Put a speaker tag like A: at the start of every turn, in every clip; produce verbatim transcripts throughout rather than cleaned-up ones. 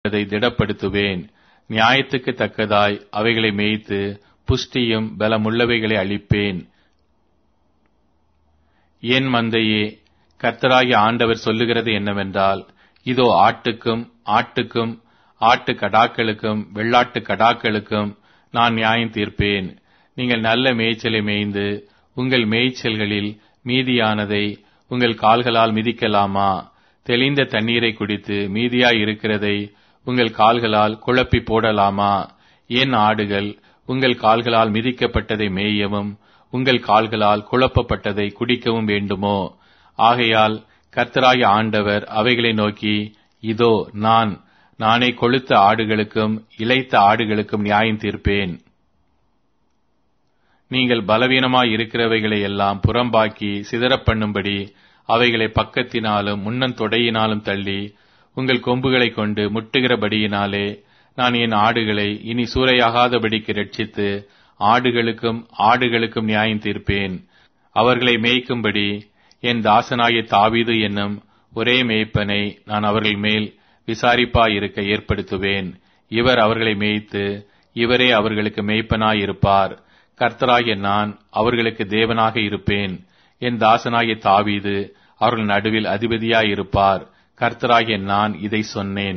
A: அதை திடப்படுத்துவேன். நியாயத்துக்கு தக்கதாய் அவைகளை மேய்த்து புஷ்டியும் பலமுள்ளவைகளை அளிப்பேன். என் மந்தையே, கர்த்தராகிய ஆண்டவர் சொல்லுகிறது என்னவென்றால், இதோ ஆட்டுக்கும் ஆட்டுக்கும் ஆட்டு கடாக்களுக்கும் வெள்ளாட்டு கடாக்களுக்கும் நான் நியாயம் தீர்ப்பேன். நீங்கள் நல்ல மேய்ச்சலை மேய்ந்து உங்கள் மேய்ச்சல்களில் மீதியானதை உங்கள் கால்களால் மிதிக்கலாமா? தெளிந்த தண்ணீரை குடித்து மீதியாய் இருக்கிறதை உங்கள் கால்களால் குழப்பி போடலாமா? என் ஆடுகள் உங்கள் கால்களால் மிதிக்கப்பட்டதை மேயவும் உங்கள் கால்களால் குழப்பப்பட்டதை குடிக்கவும் வேண்டுமோ? ஆகையால் கர்த்தராகிய ஆண்டவர் அவைகளை நோக்கி, இதோ நான் நானே கொழுத்த ஆடுகளுக்கும் இளைத்த ஆடுகளுக்கும் நியாயம் தீர்ப்பேன். நீங்கள் பலவீனமாய் இருக்கிறவைகளை எல்லாம் புறம்பாக்கி சிதறப் பண்ணும்படி அவைகளை பக்கத்தினாலும் முன்னந்தொடையினாலும் தள்ளி உங்கள் கொம்புகளை கொண்டு முட்டுகிறபடியினாலே நான் என் ஆடுகளை இனி சூறையாகாதபடிக்கு ரட்சித்து ஆடுகளுக்கும் ஆடுகளுக்கும் நியாயம் தீர்ப்பேன். அவர்களை மேய்க்கும்படி என் தாசனாகிய தாவீது என்னும் ஒரே மேய்ப்பனை நான் அவர்கள் மேல் விசாரிப்பாயிருக்க ஏற்படுத்துவேன். இவர் அவர்களை மேய்த்து இவரே அவர்களுக்கு மேய்ப்பனாயிருப்பார். கர்த்தராகிய நான் அவர்களுக்கு தேவனாக இருப்பேன். என் தாசனாகிய தாவீது அவர்கள் நடுவில் அதிபதியாயிருப்பார். கர்த்தராகிய நான் இதை சொன்னேன்.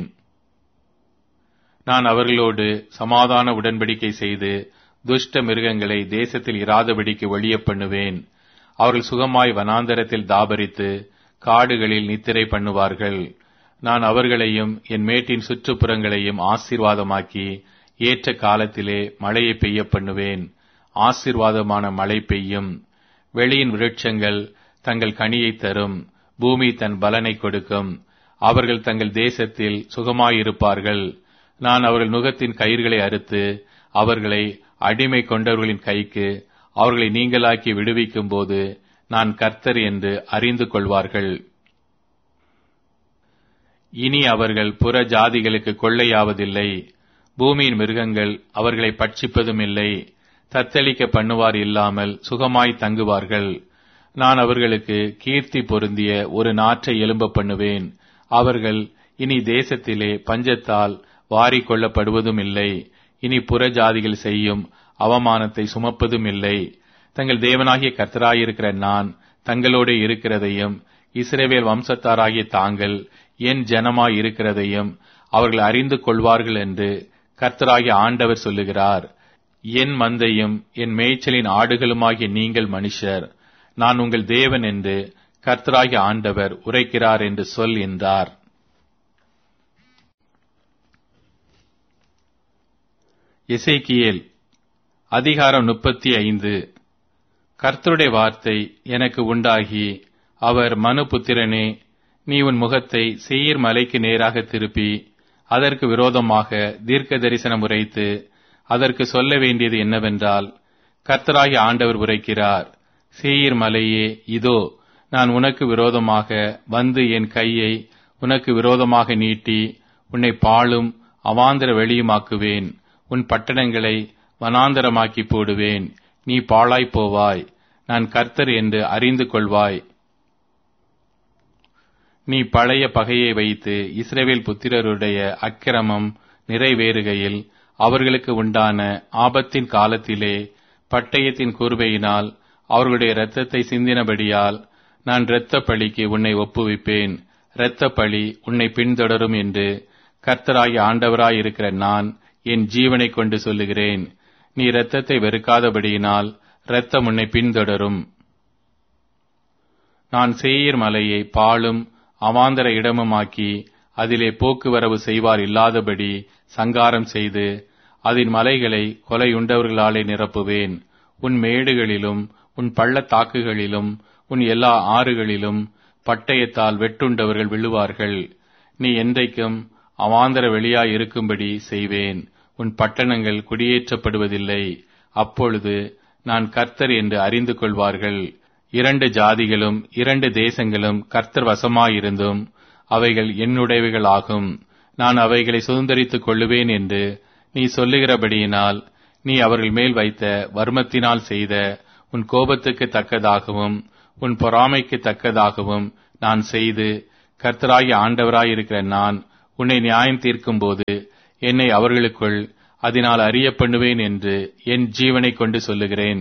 A: நான் அவர்களோடு சமாதான உடன்படிக்கை செய்து துஷ்ட மிருகங்களை தேசத்தில் இராதபடிக்கு ஒழிய பண்ணுவேன். அவர்கள் சுகமாய் வனாந்தரத்தில் தாபரித்து காடுகளில் நித்திரை பண்ணுவார்கள். நான் அவர்களையும் என் மேட்டின் சுற்றுப்புறங்களையும் ஆசீர்வாதமாக்கி ஏற்ற காலத்திலே மழையை பெய்ய பண்ணுவேன். ஆசீர்வாதமான மழை பெய்யும். வெளியின் விருட்சங்கள் தங்கள் கனியை தரும். பூமி தன் பலனை கொடுக்கும். அவர்கள் தங்கள் தேசத்தில் சுகமாயிருப்பார்கள். நான் அவர்கள் நுகத்தின் கயிர்களை அறுத்து அவர்களை அடிமை கொண்டவர்களின் கைக்கு அவர்களை நீங்களாக்கி விடுவிக்கும் போது நான் கர்த்தர் என்று அறிந்து கொள்வார்கள். இனி அவர்கள் புற ஜாதிகளுக்கு கொள்ளையாவதில்லை. பூமியின் மிருகங்கள் அவர்களை பட்சிப்பதும் இல்லை. தத்தளிக்க பண்ணுவார் இல்லாமல் சுகமாய் தங்குவார்கள். நான் அவர்களுக்கு கீர்த்தி பொருந்திய ஒரு நாற்றை எழும்ப பண்ணுவேன். அவர்கள் இனி தேசத்திலே பஞ்சத்தால் வாரிக் கொள்ளப்படுவதும் இல்லை. இனி புற ஜாதிகள் செய்யும் அவமானத்தை சுமப்பதும் இல்லை. தங்கள் தேவனாகிய கர்த்தராயிருக்கிற நான் தங்களோடு இருக்கிறதையும் இஸ்ரவேல் வம்சத்தாராகிய தாங்கள் என் ஜனமாய் இருக்கிறதையும் அவர்கள் அறிந்து கொள்வார்கள் என்று கர்த்தராகிய ஆண்டவர் சொல்லுகிறார். என் மந்தையும் என் மேய்ச்சலின் ஆடுகளுமாகிய நீங்கள் மனுஷர், நான் உங்கள் தேவன் என்று கர்த்தராகிய ஆண்டவர் உரைக்கிறார் என்று சொல் என்றார். எசேக்கியேல் அதிகாரம் முப்பத்தி ஐந்து. கர்த்தருடைய வார்த்தை எனக்கு உண்டாகி, அவர் மனுபுத்திரனே, நீ உன் முகத்தை சேயீர் மலைக்கு நேராக திருப்பி அதற்கு விரோதமாக தீர்க்க தரிசனம் உரைத்து அதற்கு சொல்ல வேண்டியது என்னவென்றால், கர்த்தராகிய ஆண்டவர் உரைக்கிறார், சேயீர் மலையே, இதோ நான் உனக்கு விரோதமாக வந்து என் கையை உனக்கு விரோதமாக நீட்டி உன்னை பாழும் அவாந்தர வெளியுமாக்குவேன். உன் பட்டணங்களை வனாந்தரமாக்கி போடுவேன். நீ பாழாய் போவாய். நான் கர்த்தர் என்று அறிந்து கொள்வாய். நீ பழைய பகையை வைத்து இஸ்ரவேல் புத்திரருடைய அக்கிரமம் நிறைவேறுகையில் அவர்களுக்கு உண்டான ஆபத்தின் காலத்திலே பட்டயத்தின் கூர்வையினால் அவர்களுடைய இரத்தத்தை சிந்தினபடியால் நான் இரத்த பழிக்கு உன்னை ஒப்புவிப்பேன். இரத்த பழி உன்னை பின்தொடரும் என்று கர்த்தராகிய ஆண்டவராயிருக்கிற நான் என் ஜீவனை கொண்டு சொல்லுகிறேன். நீ இரத்தத்தை வெறுக்காதபடியினால் இரத்தம் உன்னை பின்தொடரும். நான் சேயீர் மலையை பாழும் அவாந்தர இடமுமாக்கி அதிலே போக்குவரவு செய்வார் இல்லாதபடி சங்காரம் செய்து அதன் மலைகளை கொலையுண்டவர்களாலே நிரப்புவேன். உன் மேடுகளிலும் உன் பள்ளத்தாக்குகளிலும் உன் எல்லா ஆறுகளிலும் பட்டயத்தால் வெட்டுண்டவர்கள் விழுவார்கள். நீ என்றைக்கும் அவாந்தர வெளியாய் இருக்கும்படி செய்வேன். உன் பட்டணங்கள் குடியேற்றப்படுவதில்லை. அப்பொழுது நான் கர்த்தர் என்று அறிந்து கொள்வார்கள். இரண்டு ஜாதிகளும் இரண்டு தேசங்களும் கர்த்தர் வசமாயிருந்தும் அவைகள் என்னுடையவைகளாகும். நான் அவைகளை சுதந்தரித்துக் கொள்ளுவேன் என்று நீ சொல்லுகிறபடியினால் நீ அவர்கள் மேல் வைத்த வர்மத்தினால் செய்த உன் கோபத்துக்கு தக்கதாகவும் உன் பொறாமைக்கு தக்கதாகவும் நான் செய்து கர்த்தராகிய ஆண்டவராயிருக்கிற நான் உன்னை நியாயம் தீர்க்கும்போது என்னை அவர்களுக்குள் அதனால் அறிய பண்ணுவேன் என்று என் ஜீவனை கொண்டு சொல்லுகிறேன்.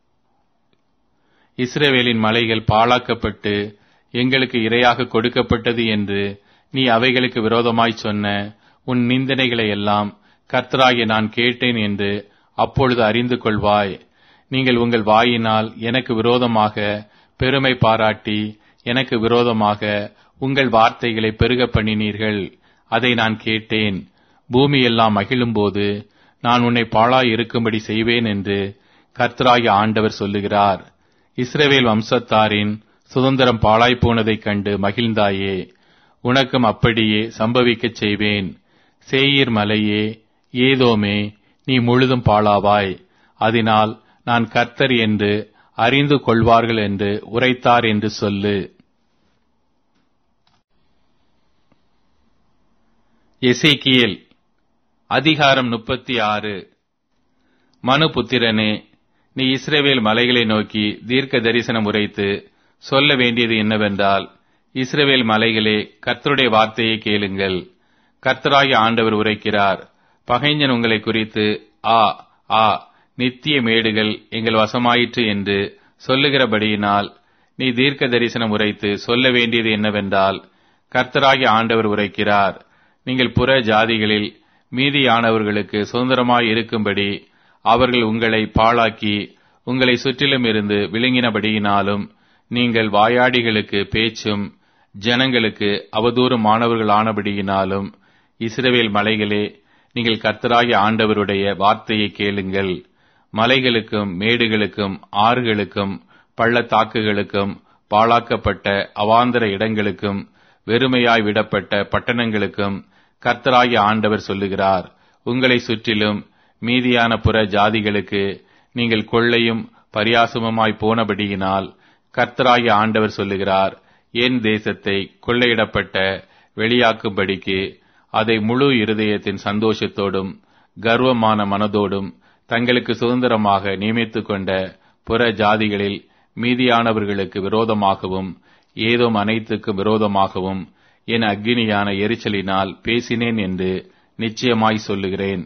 A: இஸ்ரவேலின் மலைகள் பாழாக்கப்பட்டு எங்களுக்கு இரையாக கொடுக்கப்பட்டது என்று நீ அவைகளுக்கு விரோதமாய் சொன்ன உன் நிந்தனைகளை எல்லாம் கர்த்தராகிய நான் கேட்டேன் என்று அப்பொழுது அறிந்து கொள்வாய். நீங்கள் உங்கள் வாயினால் எனக்கு விரோதமாக பெருமை பாராட்டி எனக்கு விரோதமாக உங்கள் வார்த்தைகளை பெருக பண்ணினீர்கள். அதை நான் கேட்டேன். பூமி எல்லாம் மகிழும்போது நான் உன்னை பாழாய் இருக்கும்படி செய்வேன் என்று கர்த்தராகிய ஆண்டவர் சொல்லுகிறார். இஸ்ரவேல் வம்சத்தாரின் சுதந்திரம் பாழாய் போனதைக் கண்டு மகிழ்ந்தாயே, உனக்கும் அப்படியே சம்பவிக்கச் செய்வேன். சேயீர் மலையே, ஏதோமே, நீ முழுதும் பாழாவாய். அதனால் நான் கர்த்தர் என்று அறிந்து கொள்வார்கள் என்று உரைத்தார் என்று சொல்லு. எசேக்கியேல் அதிகாரம் முப்பத்தி ஆறு. மனுபுத்திரனே, நீ இஸ்ரவேல் மலைகளை நோக்கி தீர்க்க தரிசனம் உரைத்து சொல்ல வேண்டியது என்னவென்றால், இஸ்ரவேல் மலைகளே, கர்த்தருடைய வார்த்தையை கேளுங்கள். கர்த்தராகிய ஆண்டவர் உரைக்கிறார். பகைஞன் உங்களை குறித்து ஆ ஆ நித்திய மேடுகள் எங்கள் வசமாயிற்று என்று சொல்லுகிறபடியினால் நீ தீர்க்க தரிசனம் உரைத்து சொல்ல வேண்டியது என்னவென்றால், கர்த்தராகிய ஆண்டவர் உரைக்கிறார். நீங்கள் புற ஜாதிகளில் மீதியானவர்களுக்கு சுதந்திரமாய் இருக்கும்படி அவர்கள் உங்களை பாழாக்கி உங்களை சுற்றிலும் இருந்து விழுங்கினபடியினாலும் நீங்கள் வாயாடிகளுக்கு பேச்சும் ஜனங்களுக்கு அவதூறுமானவர்களானபடியினாலும் இஸ்ரவேல் மலைகளே, நீங்கள் கர்த்தராகிய ஆண்டவருடைய வார்த்தையை கேளுங்கள். மலைகளுக்கும் மேடுகளுக்கும் ஆறுகளுக்கும் பள்ளத்தாக்குகளுக்கும் பாழாக்கப்பட்ட அவாந்தர இடங்களுக்கும் வெறுமையாய் விடப்பட்ட பட்டணங்களுக்கும் கர்த்தராகிய ஆண்டவர் சொல்லுகிறார். உங்களை சுற்றிலும் மீதியான புற ஜாதிகளுக்கு நீங்கள் கொள்ளையும் பரியாசமுமாய் போனபடியினால் கர்த்தராகிய ஆண்டவர் சொல்லுகிறார். என் தேசத்தை கொள்ளையிடப்பட்ட வெளியாக்கும்படிக்கு அதை முழு இருதயத்தின் சந்தோஷத்தோடும் கர்வமான மனதோடும் தங்களுக்கு சுதந்திரமாக நியமித்துக் கொண்ட புற ஜாதிகளில் மீதியானவர்களுக்கு விரோதமாகவும் ஏதோம் அனைத்துக்கும் விரோதமாகவும் என் அக்கினியான எரிச்சலினால் பேசினேன் என்று நிச்சயமாய் சொல்லுகிறேன்.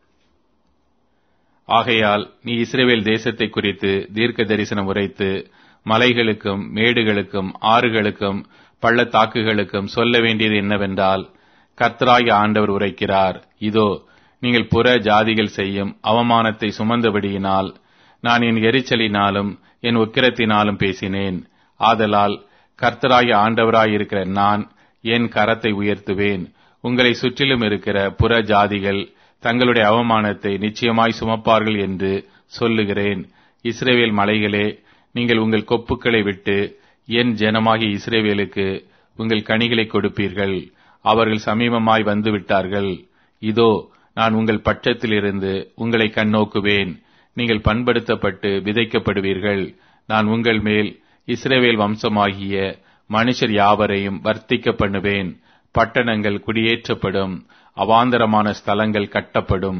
A: ஆகையால் நீ இஸ்ரவேல் தேசத்தை குறித்து தீர்க்க தரிசனம் உரைத்து மலைகளுக்கும் மேடுகளுக்கும் ஆறுகளுக்கும் பள்ளத்தாக்குகளுக்கும் சொல்ல வேண்டியது என்னவென்றால், கர்த்தராகிய ஆண்டவர் உரைக்கிறார். இதோ, நீங்கள் புற ஜாதிகள் செய்யும் அவமானத்தை சுமந்தபடியினால் நான் என் எரிச்சலினாலும் என் உக்கிரத்தினாலும் பேசினேன். ஆதலால் கர்த்தராகிய ஆண்டவராயிருக்கிற நான் என் கரத்தை உயர்த்துவேன். உங்களை சுற்றிலும் இருக்கிற புற ஜாதிகள் தங்களுடைய அவமானத்தை நிச்சயமாய் சுமப்பார்கள் என்று சொல்லுகிறேன். இஸ்ரவேல் மலைகளே, நீங்கள் உங்கள் கொப்புக்களை விட்டு என் ஜனமாகிய இஸ்ரவேலுக்கு உங்கள் கனிகளை கொடுப்பீர்கள். அவர்கள் சமீபமாய் வந்து விட்டார்கள். இதோ, நான் உங்கள் பட்சத்திலிருந்து உங்களை கண்ணோக்குவேன். நீங்கள் பண்படுத்தப்பட்டு விதைக்கப்படுவீர்கள். நான் உங்கள் மேல் இஸ்ரவேல் வம்சமாகிய மனுஷர் யாவரையும் வர்த்திக்க பண்ணுவேன். பட்டணங்கள் குடியேற்றப்படும், அவாந்தரமான ஸ்தலங்கள் கட்டப்படும்.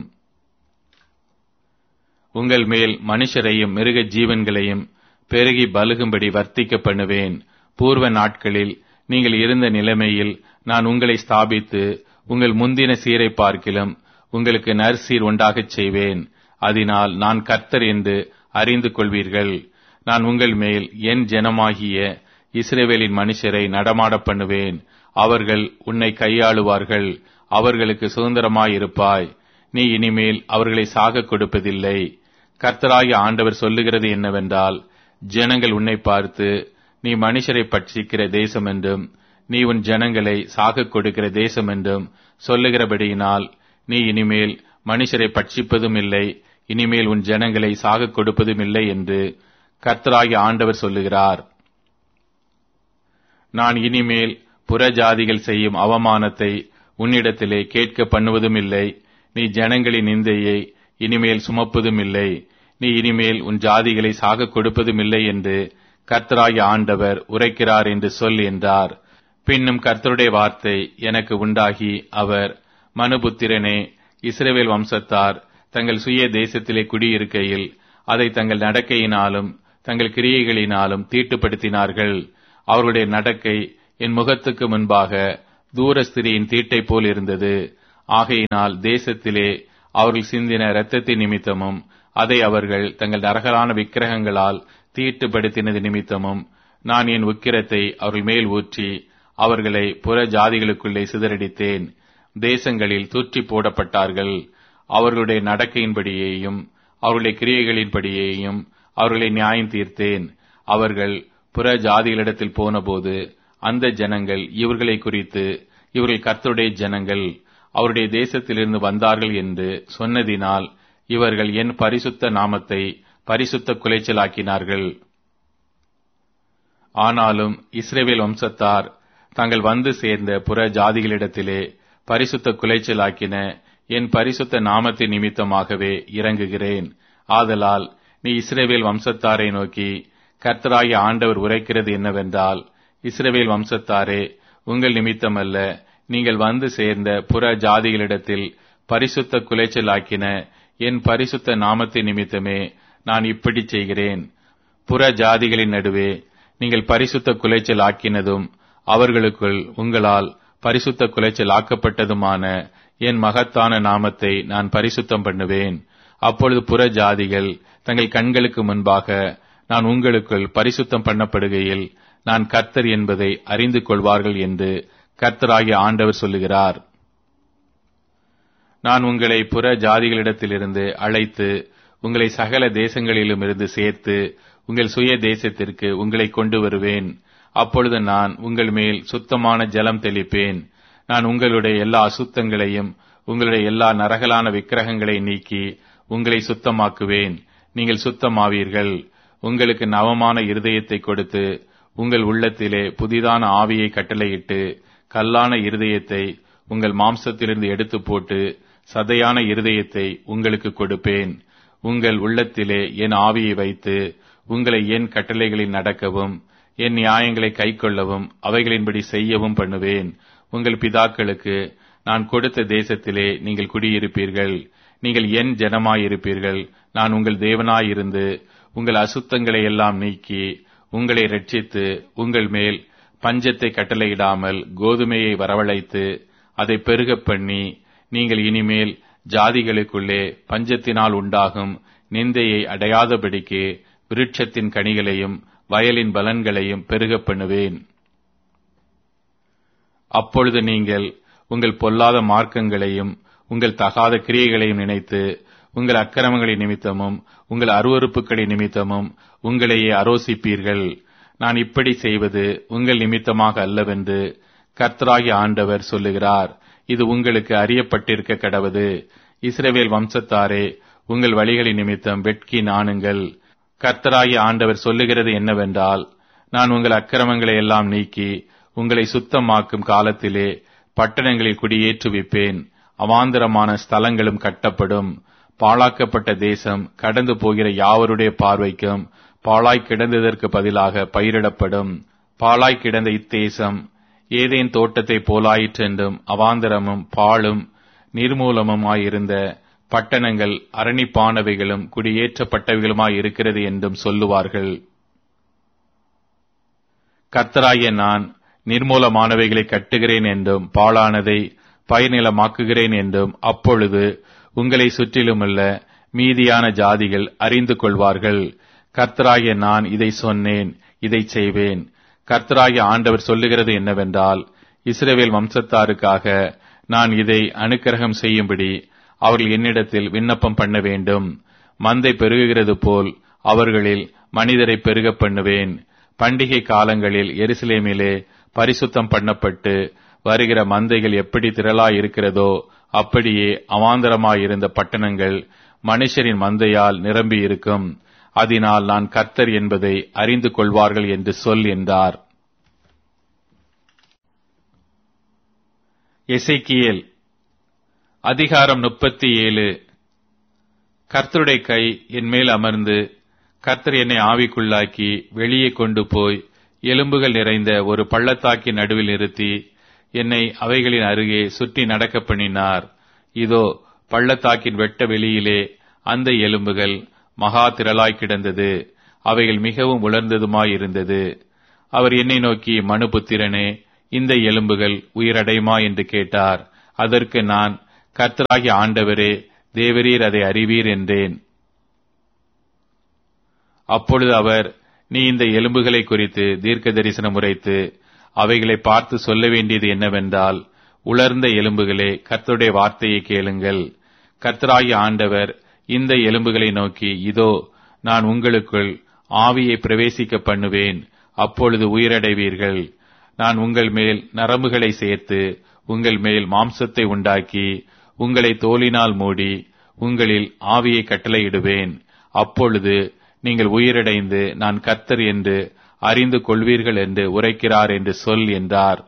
A: உங்கள் மேல் மனுஷரையும் மிருக ஜீவன்களையும் பெருகி பலுகும்படி வர்த்திக்க பண்ணுவேன். பூர்வ நாட்களில் நீங்கள் இருந்த நிலைமையில் நான் உங்களை ஸ்தாபித்து உங்கள் முந்தின சீரை பார்க்கிலும் உங்களுக்கு நற்சீர் உண்டாகச் செய்வேன். அதனால் நான் கர்த்தர் என்று அறிந்து கொள்வீர்கள். நான் உங்கள் மேல் என் ஜனமாகிய இஸ்ரவேலின் மனுஷரை நடமாட பண்ணுவேன். அவர்கள் உன்னை கையாளுவார்கள். அவர்களுக்கு சுதந்திரமாயிருப்பாய். நீ இனிமேல் அவர்களை சாகக் கொடுப்பதில்லை. கர்த்தராகிய ஆண்டவர் சொல்லுகிறது என்னவென்றால், ஜனங்கள் உன்னை பார்த்து, நீ மனுஷரை பட்சிக்கிற தேசம் என்றும் நீ உன் ஜனங்களை சாகக் கொடுக்கிற தேசம் என்றும் சொல்லுகிறபடியினால் நீ இனிமேல் மனுஷரை பட்சிப்பதும் இல்லை, இனிமேல் உன் ஜனங்களை சாகக் கொடுப்பதும் இல்லை என்று கர்த்தராகிய ஆண்டவர் சொல்லுகிறார். நான் இனிமேல் புறஜாதிகள் செய்யும் அவமானத்தை உன்னிடத்திலே கேட்க பண்ணுவதும் இல்லை. நீ ஜனங்களின் நிந்தையை இனிமேல் சுமப்பதும் இல்லை. நீ இனிமேல் உன் ஜாதிகளை சாகக் கொடுப்பதும் இல்லை என்று கர்த்தராகிய ஆண்டவர் உரைக்கிறார் என்று சொல் என்றார். பின்னும் கர்த்தருடைய வார்த்தை எனக்கு உண்டாகி அவர், மனுபுத்திரனே, இஸ்ரவேல் வம்சத்தார் தங்கள் சுய தேசத்திலே குடியிருக்கையில் அதை தங்கள் நடக்கையினாலும் தங்கள் கிரியைகளினாலும் தீட்டுப்படுத்தினார்கள். அவர்களுடைய நடக்கை என் முகத்துக்கு முன்பாக தூரஸ்திரியின் தீட்டை போல் இருந்தது. ஆகையினால் தேசத்திலே அவர்கள் சிந்தின இரத்தத்தின் நிமித்தமும் அதை அவர்கள் தங்கள் நரகலான விக்கிரகங்களால் தீட்டுப்படுத்தினது நிமித்தமும் நான் என் உக்கிரத்தை அவர்கள் மேல் ஊற்றி அவர்களை புற ஜாதிகளுக்குள்ளே சிதறடித்தேன். தேசங்களில் தூற்றி போடப்பட்டார்கள். அவர்களுடைய நடக்கையின்படியேயும் அவர்களுடைய கிரியைகளின்படியேயும் அவர்களை நியாயம் தீர்த்தேன். அவர்கள் புற ஜாதிகளிடத்தில் போனபோது அந்த ஜனங்கள் இவர்களை குறித்து இவர்கள் கர்த்தருடைய ஜனங்கள், அவருடைய தேசத்திலிருந்து வந்தார்கள் என்று சொன்னதினால் இவர்கள் என் பரிசுத்த நாமத்தை பரிசுத்த குலைச்சலாக்கினார்கள். ஆனாலும் இஸ்ரவேல் வம்சத்தார் தாங்கள் வந்து சேர்ந்த புற ஜாதிகளிடத்திலே பரிசுத்த குலைச்சலாக்கின என் பரிசுத்த நாமத்தின் நிமித்தமாகவே இறங்குகிறேன். ஆதலால் நீ இஸ்ரவேல் வம்சத்தாரை நோக்கி, கர்த்தராகிய ஆண்டவர் உரைக்கிறது என்னவென்றால், இஸ்ரவேல் வம்சத்தாரே, உங்கள் நிமித்தமல்ல, நீங்கள் வந்து சேர்ந்த புற ஜாதிகளிடத்தில் பரிசுத்த குலைச்சலாக்கின என் பரிசுத்த நாமத்தின் நிமித்தமே நான் இப்படி செய்கிறேன். புற ஜாதிகளின் நடுவே நீங்கள் பரிசுத்த குலைச்சல் ஆக்கினதும் அவர்களுக்குள் உங்களால் பரிசுத்த குலைச்சல் ஆக்கப்பட்டதுமான என் மகத்தான நாமத்தை நான் பரிசுத்தம் பண்ணுவேன். அப்பொழுது புற ஜாதிகள் தங்கள் கண்களுக்கு முன்பாக நான் உங்களுக்குள் பரிசுத்தம் பண்ணப்படுகையில் நான் கர்த்தர் என்பதை அறிந்து கொள்வார்கள் என்று கர்த்தராகிய ஆண்டவர் சொல்லுகிறார். நான் உங்களை புற ஜாதிகளிடத்திலிருந்து அழைத்து உங்களை சகல தேசங்களிலும் இருந்து சேர்த்து உங்கள் சுய தேசத்திற்கு உங்களை கொண்டு வருவேன். அப்பொழுது நான் உங்கள் மேல் சுத்தமான ஜலம் தெளிப்பேன். நான் உங்களுடைய எல்லா அசுத்தங்களையும் உங்களுடைய எல்லா நரகலான விக்கிரகங்களை நீக்கி உங்களை சுத்தமாக்குவேன். நீங்கள் சுத்தமாவீர்கள். உங்களுக்கு நவமான இருதயத்தை கொடுத்து உங்கள் உள்ளத்திலே புதிதான ஆவியை கட்டளையிட்டு கல்லான இருதயத்தை உங்கள் மாம்சத்திலிருந்து எடுத்து போட்டு சதையான இருதயத்தை உங்களுக்கு கொடுப்பேன். உங்கள் உள்ளத்திலே என் ஆவியை வைத்து உங்களை என் கட்டளைகளில் நடக்கவும் என் நியாயங்களை கைக்கொள்ளவும் அவைகளின்படி செய்யவும் பண்ணுவேன். உங்கள் பிதாக்களுக்கு நான் கொடுத்த தேசத்திலே நீங்கள் குடியிருப்பீர்கள். நீங்கள் என் ஜனமாயிருப்பீர்கள். நான் உங்கள் தேவனாயிருந்து உங்கள் அசுத்தங்களை எல்லாம் நீக்கி உங்களை இரட்சித்து உங்கள் மேல் பஞ்சத்தை கட்டளையிடாமல் கோதுமையை வரவழைத்து அதை பெருகப் பண்ணி நீங்கள் இனிமேல் ஜாதிகளுக்குள்ளே பஞ்சத்தினால் உண்டாகும் நிந்தையை அடையாதபடிக்கு விருட்சத்தின் கனிகளையும் வயலின் பலன்களையும் பெருகப் பண்ணுவேன். அப்பொழுது நீங்கள் உங்கள் பொல்லாத மார்க்கங்களையும் உங்கள் தகாத கிரியைகளையும் நினைத்து உங்கள் அக்கிரமங்களின் நிமித்தமும் உங்கள் அருவருப்புகளின் நிமித்தமும் உங்களையே அரோசிப்பீர்கள். நான் இப்படி செய்வது உங்கள் நிமித்தமாக அல்லவென்று கர்த்தராகிய ஆண்டவர் சொல்லுகிறார். இது உங்களுக்கு அறியப்பட்டிருக்க கடவது. இஸ்ரவேல் வம்சத்தாரே, உங்கள் வழிகளின் நிமித்தம் வெட்கி நாணுங்கள். கர்த்தராகிய ஆண்டவர் சொல்லுகிறது என்னவென்றால், நான் உங்கள் அக்கிரமங்களை எல்லாம் நீக்கி உங்களை சுத்தமாக்கும் காலத்திலே பட்டணங்களில் குடியேற்றுவிப்பேன். அவாந்தரமான ஸ்தலங்களும் கட்டப்படும். பாழாக்கப்பட்ட தேசம் கடந்து போகிற யாவருடைய பார்வைக்கும் பாழாய் கிடந்ததற்கு பதிலாக பயிரிடப்படும். பாழாய் கிடந்த இத்தேசம் ஏதேன் தோட்டத்தை போலாயிற்றென்றும் அவாந்தரமும் பாழும் நிர்மூலமுமாயிருந்த பட்டணங்கள் அரணிப்பானவைகளும் குடியேற்றப்பட்டவைகளுமாயிருக்கிறது என்றும் சொல்லுவார்கள். கர்த்தராகிய நான் நிர்மூலமானவைகளை கட்டுகிறேன் என்றும் பாழானதை பயிர்நிலமாக்குகிறேன் என்றும் அப்பொழுது உங்களை சுற்றிலுமுள்ள மீதியான ஜாதிகள் அறிந்து கொள்வார்கள். கர்த்தராகிய நான் இதை சொன்னேன், இதை செய்வேன். கர்த்தராகிய ஆண்டவர் சொல்லுகிறது என்னவென்றால், இஸ்ரவேல் வம்சத்தாருக்காக நான் இதை அனுக்கிரகம் செய்யும்படி அவர்கள் என்னிடத்தில் விண்ணப்பம் பண்ண வேண்டும். மந்தை பெருகுகிறது போல் அவர்களில் மனிதரை பெருக பண்ணுவேன். பண்டிகை காலங்களில் எருசலேமிலே பரிசுத்தம் பண்ணப்பட்டு வருகிற மந்தைகள் எப்படி திரளாயிருக்கிறதோ அப்படியே அவாந்தரமாயிருந்த பட்டணங்கள் மனுஷரின் மந்தையால் நிரம்பி இருக்கும். அதனால் நான் கர்த்தர் என்பதை அறிந்து கொள்வார்கள் என்று சொல் என்றார். எசேக்கியேல் அதிகாரம் முப்பத்தி ஏழு. கர்த்தருடைய கை என் மேல் அமர்ந்து கர்த்தர் என்னை ஆவிக்குள்ளாக்கி வெளியே கொண்டு போய் எலும்புகள் நிறைந்த ஒரு பள்ளத்தாக்கின் நடுவில் நிறுத்தி என்னை அவைகளின் அருகே சுற்றி நடக்க பண்ணினார். இதோ பள்ளத்தாக்கின் வெட்ட வெளியிலே அந்த எலும்புகள் மகா திரளாய் கிடந்தது. அவைகள் மிகவும் உலர்ந்ததுமாயிருந்தது. அவர் என்னை நோக்கி, மனுபுத்திரனே, இந்த எலும்புகள் உயிரடையுமா என்று கேட்டார். அதற்கு நான், கர்த்தராகிய ஆண்டவரே, தேவரீர் அதை அறிவீர் என்றேன். அப்பொழுது அவர், நீ இந்த எலும்புகளை குறித்து தீர்க்க தரிசனம் உரைத்து அவைகளை பார்த்து சொல்ல வேண்டியது என்னவென்றால், உலர்ந்த எலும்புகளே, கர்த்தருடைய வார்த்தையை கேளுங்கள். கர்த்தராகிய ஆண்டவர் இந்த எலும்புகளை நோக்கி, இதோ நான் உங்களுக்குள் ஆவியை பிரவேசிக்க பண்ணுவேன், அப்பொழுது உயிரடைவீர்கள். நான் உங்கள் மேல் நரம்புகளை சேர்த்து உங்கள் மேல் மாம்சத்தை உண்டாக்கி உங்களை தோலினால் மூடி உங்களில் ஆவியை கட்டளையிடுவேன். அப்பொழுது நீங்கள் உயிரடைந்து நான் கர்த்தர் என்று அறிந்து கொள்வீர்கள் என்று உரைக்கிறார் என்று சொல் என்றார்.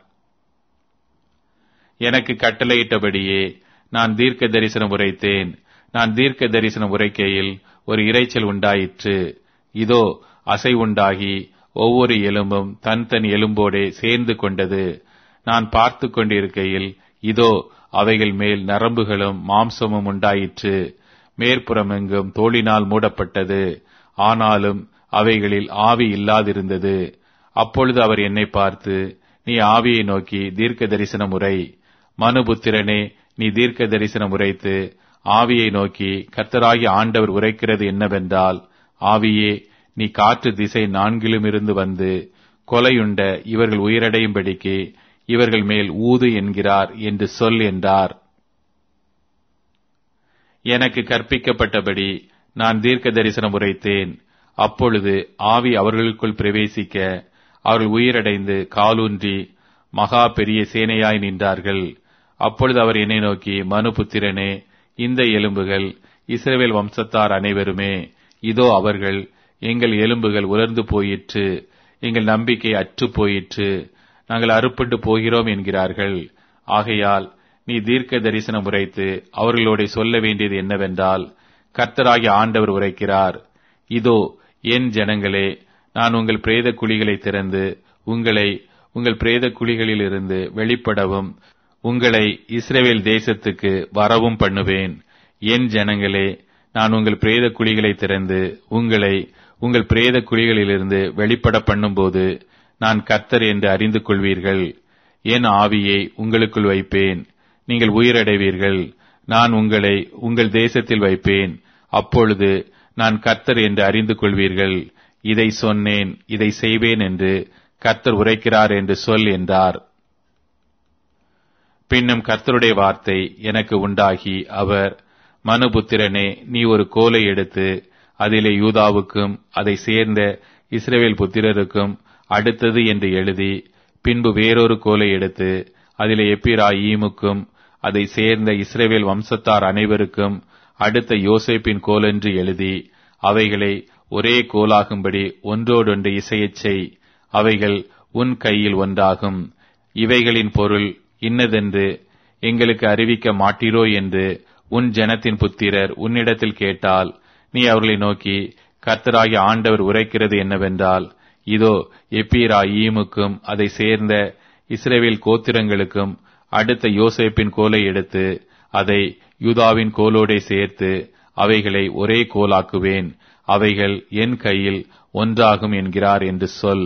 A: எனக்கு கட்டளையிட்டபடியே நான் தீர்க்க தரிசனம் உரைத்தேன். நான் தீர்க்க தரிசனம் உரைக்கையில் ஒரு இரைச்சல் உண்டாயிற்று. இதோ அசைவுண்டாகி ஒவ்வொரு எலும்பும் தன் தன் எலும்போடே சேர்ந்து கொண்டது. நான் பார்த்து கொண்டிருக்கையில் இதோ அவைகள் மேல் நரம்புகளும் மாம்சமும் உண்டாயிற்று. மேற்புறமெங்கும் தோலினால் மூடப்பட்டது, ஆனாலும் அவைகளில் ஆவி இல்லாதிருந்தது. அப்பொழுது அவர் என்னை பார்த்து, நீ ஆவியை நோக்கி தீர்க்க தரிசனம் உரை. மனுபுத்திரனே, நீ தீர்க்க தரிசனம் உரைத்து ஆவியை நோக்கி கர்த்தராகிய ஆண்டவர் உரைக்கிறது என்னவென்றால், ஆவியே, நீ காற்று திசை நான்கிலுமிருந்து வந்து கொலையுண்ட இவர்கள் உயிரடையும்படிக்கு இவர்கள் மேல் ஊது என்கிறார் என்று சொல் என்றார். எனக்கு கற்பிக்கப்பட்டபடி நான் தீர்க்க தரிசனம் உரைத்தேன். அப்பொழுது ஆவி அவர்களுக்குள் பிரவேசிக்க அவர்கள் உயிரடைந்து காலூன்றி மகா பெரிய சேனையாய் நின்றார்கள். அப்பொழுது அவர் என்னை நோக்கி, மனுபுத்திரனே, இந்த எலும்புகள் இஸ்ரவேல் வம்சத்தார் அனைவருமே. இதோ அவர்கள், எங்கள் எலும்புகள் உலர்ந்து போயிற்று, எங்கள் நம்பிக்கை அற்று போயிற்று, நாங்கள் அறுப்புண்டு போகிறோம் என்கிறார்கள். ஆகையால் நீ தீர்க்க தரிசனம் உரைத்து அவர்களோட சொல்ல வேண்டியது என்னவென்றால், கர்த்தராகிய ஆண்டவர் உரைக்கிறார், இதோ என் ஜனங்களே, நான் உங்கள் பிரேத குழிகளை திறந்து உங்களை உங்கள் பிரேத குழிகளிலிருந்து வெளிப்படவும் உங்களை இஸ்ரவேல் தேசத்துக்கு வரவும் பண்ணுவேன். என் ஜனங்களே, நான் உங்கள் பிரேத குழிகளை திறந்து உங்களை உங்கள் பிரேத குழிகளிலிருந்து வெளிப்பட பண்ணும்போது நான் கர்த்தர் என்று அறிந்து கொள்வீர்கள். என் ஆவியை உங்களுக்குள் வைப்பேன், நீங்கள் உயிரடைவீர்கள். நான் உங்களை உங்கள் தேசத்தில் வைப்பேன், அப்பொழுது நான் கர்த்தர் என்று அறிந்து கொள்வீர்கள். இதை சொன்னேன், இதை செய்வேன் என்று கர்த்தர் உரைக்கிறார் என்று சொல் என்றார். பின்னும் கர்த்தருடைய வார்த்தை எனக்கு உண்டாகி அவர், மனுபுத்திரனே, நீ ஒரு கோலை எடுத்து அதிலே யூதாவுக்கும் அதை சேர்ந்த இஸ்ரவேல் புத்திரருக்கும் அடுத்தது என்று எழுதி, பின்பு வேறொரு கோலை எடுத்து அதிலே எப்பிராயீமுக்கும் அதை சேர்ந்த இஸ்ரவேல் வம்சத்தார் அனைவருக்கும் அடுத்த யோசேப்பின் கோல் என்று எழுதி அவைகளை ஒரே கோலாகும்படி ஒன்றோடொன்று இசையச் செய். அவைகள் உன் கையில் ஒன்றாகும். இவைகளின் பொருள் இன்னதென்று எங்களுக்கு அறிவிக்க மாட்டீரோ என்று உன் ஜனத்தின் புத்திரர் உன்னிடத்தில் கேட்டால், நீ அவர்களை நோக்கி, கர்த்தராகிய ஆண்டவர் உரைக்கிறது என்னவென்றால், இதோ எப்பிராயீமுக்கும் அதை சேர்ந்த இஸ்ரவேல் கோத்திரங்களுக்கும் அடுத்த யோசேப்பின் கோலை எடுத்து அதை யூதாவின் கோலோடே சேர்த்து அவைகளை ஒரே கோலாக்குவேன். அவைகள் என் கையில் ஒன்றாகும் என்கிறார் என்று சொல்.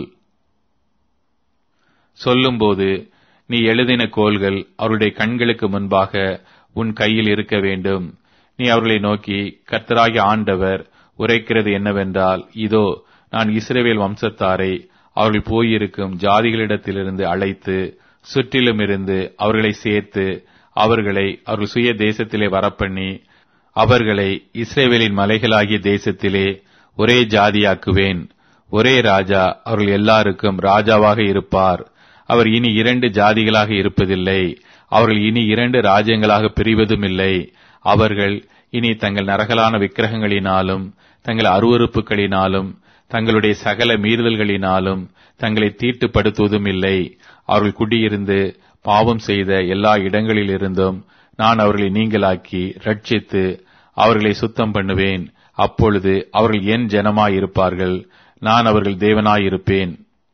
A: சொல்லும்போது, நீ எழுதின கோல்கள் அவருடைய கண்களுக்கு முன்பாக உன் கையில் இருக்க வேண்டும். நீ அவர்களை நோக்கி, கர்த்தராகிய ஆண்டவர் உரைக்கிறது என்னவென்றால், இதோ நான் இஸ்ரவேல் வம்சத்தாரை அவர்கள் போயிருக்கும் ஜாதிகளிடத்திலிருந்து அழைத்து சுற்றிலும் இருந்து அவர்களை சேர்த்து அவர்களை அவர்கள் சுய தேசத்திலே வரப்பண்ணி அவர்களை இஸ்ரவேலின் மலைகளாகிய தேசத்திலே ஒரே ஜாதியாக்குவேன். ஒரே ராஜா அவர்கள் எல்லாருக்கும் ராஜாவாக இருப்பார். அவர் இனி இரண்டு ஜாதிகளாக இருப்பதில்லை. அவர்கள் இனி இரண்டு ராஜ்யங்களாக பிரிவதும் இல்லை. அவர்கள் இனி தங்கள் நரகலான விக்கிரகங்களினாலும் தங்கள் அருவருப்புகளினாலும் தங்களுடைய சகல மீறுதல்களினாலும் தங்களை தீட்டுப்படுத்துவதும் இல்லை. அவர்கள் குடியிருந்து பாவம் செய்த எல்லா இடங்களிலிருந்தும் நான் அவர்களை நீங்களாக்கி ரட்சித்து அவர்களை சுத்தம் பண்ணுவேன். அப்பொழுது அவர்கள் என் ஜனமாயிருப்பார்கள், நான் அவர்கள் தேவனாயிருப்பேன்.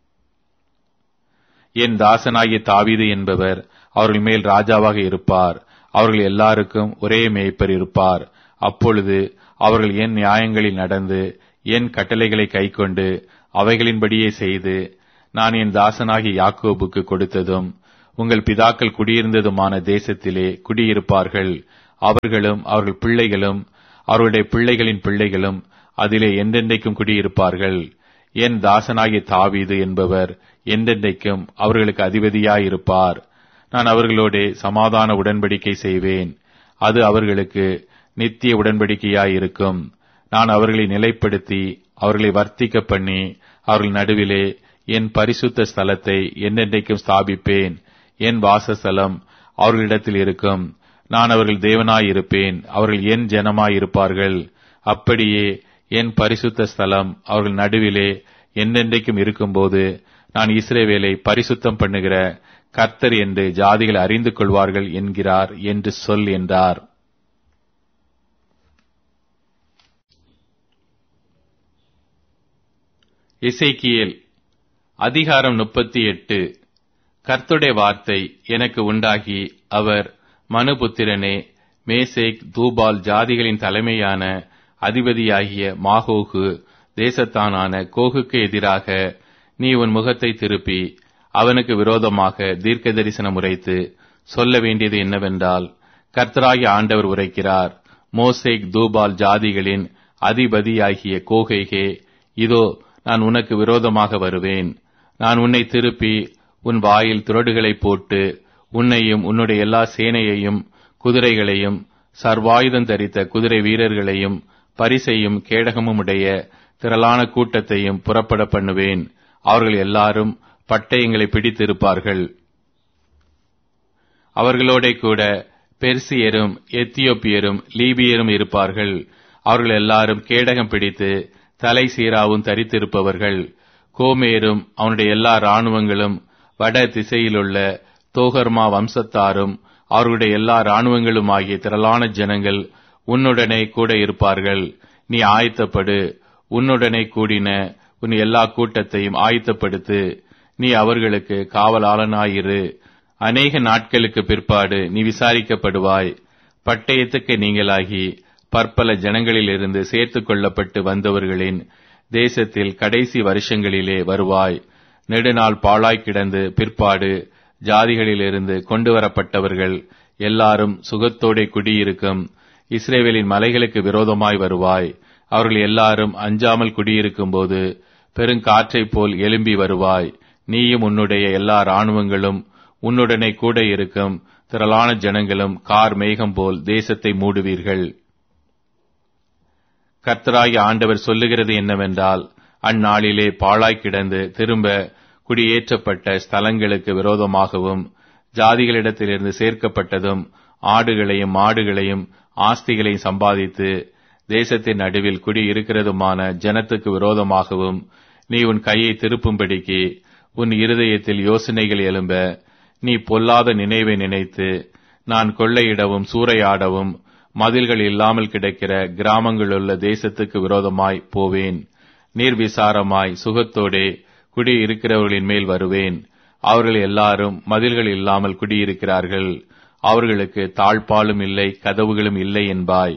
A: என் தாசனாகிய தாவீது என்பவர் அவர்கள் மேல் ராஜாவாக இருப்பார். அவர்கள் எல்லாருக்கும் ஒரே மேய்ப்பர் இருப்பார். அப்பொழுது அவர்கள் என் நியாயங்களில் நடந்து என் கட்டளைகளை கைக்கொண்டு அவைகளின்படியே செய்து நான் என் தாசனாகிய யாக்கோபுக்கு கொடுத்ததும் உங்கள் பிதாக்கள் குடியிருந்ததுமான தேசத்திலே குடியிருப்பார்கள். அவர்களும் அவர்கள் பிள்ளைகளும் அவர்களுடைய பிள்ளைகளின் பிள்ளைகளும் அதிலே என்றென்றைக்கும் குடியிருப்பார்கள். என் தாசனாகிய தாவீது என்பவர் என்றென்றைக்கும் அவர்களுக்கு அதிபதியாயிருப்பார். நான் அவர்களோடே சமாதான உடன்படிக்கை செய்வேன். அது அவர்களுக்கு நித்திய உடன்படிக்கையாயிருக்கும். நான் அவர்களை நிலைப்படுத்தி அவர்களை வர்த்திக்க பண்ணி அவர்கள் நடுவிலே என் பரிசுத்த ஸ்தலத்தை என்றென்றைக்கும் ஸ்தாபிப்பேன். என் வாசஸ்தலம் அவர்களிடத்தில் இருக்கும். நான் அவர்கள் தேவனாயிருப்பேன். அவர்கள் என் ஜனமாயிருப்பார்கள். அப்படியே என் பரிசுத்த ஸ்தலம் அவர்கள் நடுவிலே என்றென்றைக்கும் இருக்கும்போது நான் இஸ்ரவேலை பரிசுத்தம் பண்ணுகிற கர்த்தர் என்று ஜாதிகள் அறிந்து கொள்வார்கள் என்கிறார் என்று சொல் என்றார். எசேக்கியேல் அதிகாரம் முப்பத்தி எட்டு. கர்த்தருடைய வார்த்தை எனக்கு உண்டாகி, அவர், மனுபுத்திரனே, மேசேக் தூபால் ஜாதிகளின் தலைமையான அதிபதியாகிய மாகோகு தேசத்தானான கோகுக்கு எதிராக நீ உன் முகத்தை திருப்பி அவனுக்கு விரோதமாக தீர்க்க தரிசனம் உரைத்து சொல்ல வேண்டியது என்னவென்றால், கர்த்தராகிய ஆண்டவர் உரைக்கிறார், மோசேக் தூபால் ஜாதிகளின் அதிபதியாகிய கோகேகே, இதோ நான் உனக்கு விரோதமாக வருவேன். நான் உன்னை திருப்பி உன் வாயில் துறடுகளை போட்டு உன்னையும் உன்னுடைய எல்லா சேனையையும் குதிரைகளையும் சர்வாயுதம் தரித்த குதிரை வீரர்களையும் பரிசையும் கேடகமும் உடைய திரளான கூட்டத்தையும் புறப்பட பண்ணுவேன். அவர்கள் எல்லாரும் பட்டயங்களை பிடித்திருப்பார்கள். அவர்களோட கூட பெர்சியரும் எத்தியோப்பியரும் லீபியரும் இருப்பார்கள். அவர்கள் எல்லாரும் கேடகம் பிடித்து தலை சீராவும் தரித்திருப்பவர்கள். கோமேரும் அவனுடைய எல்லா இராணுவங்களும் வட திசையிலுள்ள தோகர்மா வம்சத்தாரும் அவர்களுடைய எல்லா இராணுவங்களும் ஆகிய திரளான ஜனங்கள் உன்னுடனே கூட இருப்பார்கள். நீ ஆயத்தப்படு, உன்னுடனே கூடின உன் எல்லா கூட்டத்தையும் ஆயத்தப்படுத்து. நீ அவர்களுக்கு காவலாளனாயிரு. அநேக நாட்களுக்கு பிற்பாடு நீ விசாரிக்கப்படுவாய். பட்டயத்துக்கு நீங்களாகி பற்பல ஜனங்களிலிருந்து சேர்த்துக் கொள்ளப்பட்டு வந்தவர்களின் தேசத்தில் கடைசி வருஷங்களிலே வருவாய். நெடுநாள் பாழாய் கிடந்து பிற்பாடு ஜாதிகளிலிருந்து கொண்டு வரப்பட்டவர்கள் எல்லாரும் சுகத்தோடே குடியிருக்கும் இஸ்ரவேலின் மலைகளுக்கு விரோதமாய் வருவாய். அவர்கள் எல்லாரும் அஞ்சாமல் குடியிருக்கும் போது பெருங்காற்றைப் போல் எழும்பி வருவாய். நீயும் உன்னுடைய எல்லா இராணுவங்களும் உன்னுடனே கூட இருக்கும் திரளான ஜனங்களும் கார் மேகம் போல் தேசத்தை மூடுவீர்கள். கர்த்தராகிய ஆண்டவர் சொல்லுகிறது என்னவென்றால், அந்நாளிலே பாழாய் கிடந்து திரும்ப குடியேற்றப்பட்ட ஸ்தலங்களுக்கு விரோதமாகவும் ஜாதிகளிடத்திலிருந்து சேர்க்கப்பட்டதும் ஆடுகளையும் மாடுகளையும் ஆஸ்திகளையும் சம்பாதித்து தேசத்தின் நடுவில் குடி இருக்கிறதுமான ஜனத்துக்கு விரோதமாகவும் நீ உன் கையை திருப்பும்படிக்கு உன் இருதயத்தில் யோசனைகள் எழும்ப, நீ பொல்லாத நினைவை நினைத்து நான் கொள்ளையிடவும் சூறையாடவும் மதில்கள் இல்லாமல் கிடக்கிற கிராமங்களுள்ள தேசத்துக்கு விரோதமாய் போவேன். நீர்விசாரமாய் சுகத்தோடே குடி இருக்கிறவர்களின் மேல் வருவேன். அவர்கள் எல்லாரும் மதில்கள் இல்லாமல் குடியிருக்கிறார்கள். அவர்களுக்கு தாழ்பாலும் இல்லை, கதவுகளும் இல்லை என்பாய்.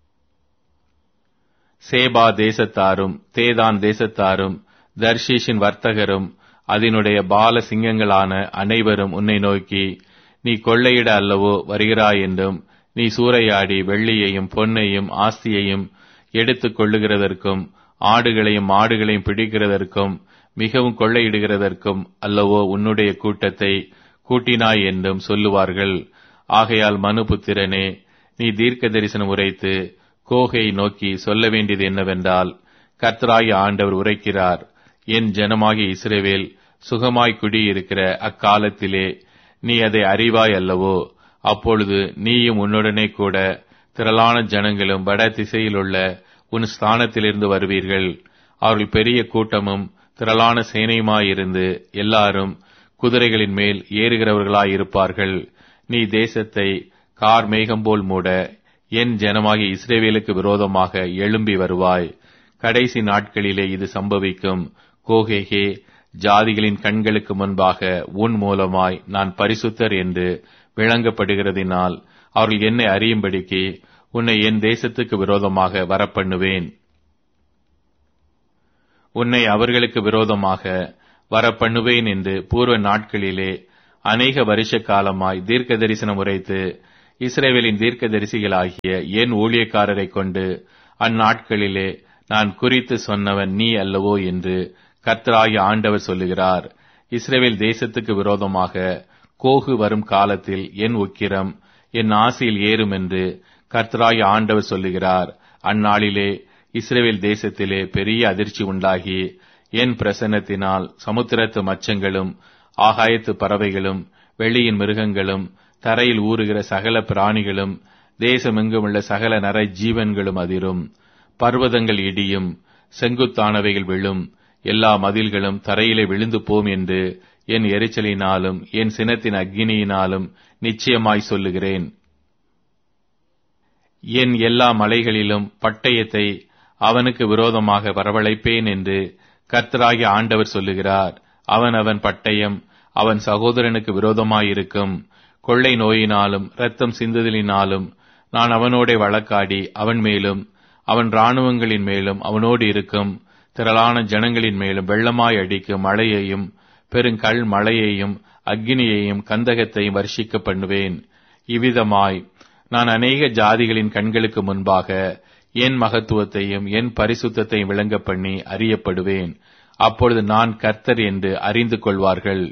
A: சேபா தேசத்தாரும் தேதான் தேசத்தாரும் தர்ஷீஷின் வர்த்தகரும் அதனுடைய பால சிங்கங்களான அனைவரும் உன்னை நோக்கி, நீ கொள்ளையிட அல்லவோ வருகிறாய் என்றும், நீ சூறையாடி வெள்ளியையும் பொன்னையும் ஆஸ்தியையும் எடுத்துக் கொள்ளுகிறதற்கும் ஆடுகளையும் மாடுகளையும் பிடிக்கிறதற்கும் மிகவும் கொள்ளையிடுகிறதற்கும் அல்லவோ உன்னுடைய கூட்டத்தை கூட்டினாய் என்றும் சொல்லுவார்கள். ஆகையால் மனுபுத்திரனே, நீ தீர்க்க தரிசனம் உரைத்து கோகை நோக்கி சொல்ல வேண்டியது என்னவென்றால், கர்த்தராகிய ஆண்டவர் உரைக்கிறார், என் ஜனமாகிய இஸ்ரவேல் சுகமாய் குடியிருக்கிற அக்காலத்திலே நீ அதை அறிவாய் அல்லவோ? அப்பொழுது நீயும் உன்னுடனே கூட திரளான ஜனங்களும் வட திசையிலுள்ள உன் ஸ்தானத்திலிருந்து வருவீர்கள். அவர்கள் பெரிய கூட்டமும் திரளான சேனையுமாயிருந்து எல்லாரும் குதிரைகளின் மேல் ஏறுகிறவர்களாயிருப்பார்கள். நீ தேசத்தை கார் மேகம் போல் மூட என் ஜனமாகிய இஸ்ரவேலுக்கு விரோதமாக எழும்பி வருவாய். கடைசி நாட்களிலே இது சம்பவிக்கும். கோகேகே, ஜாதிகளின் கண்களுக்கு முன்பாக உன் மூலமாய் நான் பரிசுத்தர் என்று விளங்கப்படுகிறதினால் அவர்கள் என்னை அறியும்படிக்கு உன்னை என் தேசத்துக்கு விரோதமாக வரப்பண்ணுவேன். உன்னை அவர்களுக்கு விரோதமாக வரப்பண்ணுவேன் என்று பூர்வ நாட்களிலே அநேக வருஷ காலமாய் தீர்க்க தரிசனம் உரைத்து இஸ்ரவேலின் தீர்க்கதரிசிகளாகிய என் ஊழியக்காரரை கொண்டு அந்நாட்களிலே நான் குறித்து சொன்னவன் நீ அல்லவோ என்று கர்த்தராகிய ஆண்டவர் சொல்லுகிறார். இஸ்ரவேல் தேசத்துக்கு விரோதமாக கோகு வரும் காலத்தில் என் உக்கிரம் என் ஆசையில் ஏறும் என்று கர்த்தராகிய ஆண்டவர் சொல்லுகிறார். அந்நாளிலே இஸ்ரவேல் தேசத்திலே பெரிய அதிர்ச்சி உண்டாகி என் பிரசன்னத்தினால் சமுத்திரத்து மச்சங்களும் ஆகாயத்து பறவைகளும் வெளியின் மிருகங்களும் தரையில் ஊறுகிற சகல பிராணிகளும் தேசமெங்குமுள்ள சகல நரை ஜீவன்களும் அதிரும். பர்வதங்கள் இடியும், செங்குத்தானவைகள் விழும், எல்லா மதில்களும் தரையிலே விழுந்து போம் என்று என் எரிச்சலினாலும் என் சினத்தின் அக்கினியினாலும் நிச்சயமாய் சொல்லுகிறேன். என் எல்லா மலைகளிலும் பட்டயத்தை அவனுக்கு விரோதமாக வரவழைப்பேன் என்று கர்த்தராகிய ஆண்டவர் சொல்லுகிறார். அவன் அவன் பட்டயம் அவன் சகோதரனுக்கு விரோதமாயிருக்கும். கொள்ளை நோயினாலும் இரத்தம் சிந்துதலினாலும் நான் அவனோடே வழக்காடி அவன் மேலும் அவன் இராணுவங்களின் மேலும் அவனோடு இருக்கும் திரளான ஜனங்களின் மேலும் வெள்ளமாய் அடிக்கும் மழையையும் பெருங்கல் மழையையும் அக்கினியையும் கந்தகத்தையும் வர்ஷிக்க பண்ணுவேன். இவ்விதமாய் நான் அநேக ஜாதிகளின் கண்களுக்கு முன்பாக என் மகத்துவத்தையும் என் பரிசுத்தத்தையும் விளங்க பண்ணி அறியப்படுவேன். அப்பொழுது நான் கர்த்தர் என்று அறிந்து கொள்வார்கள்.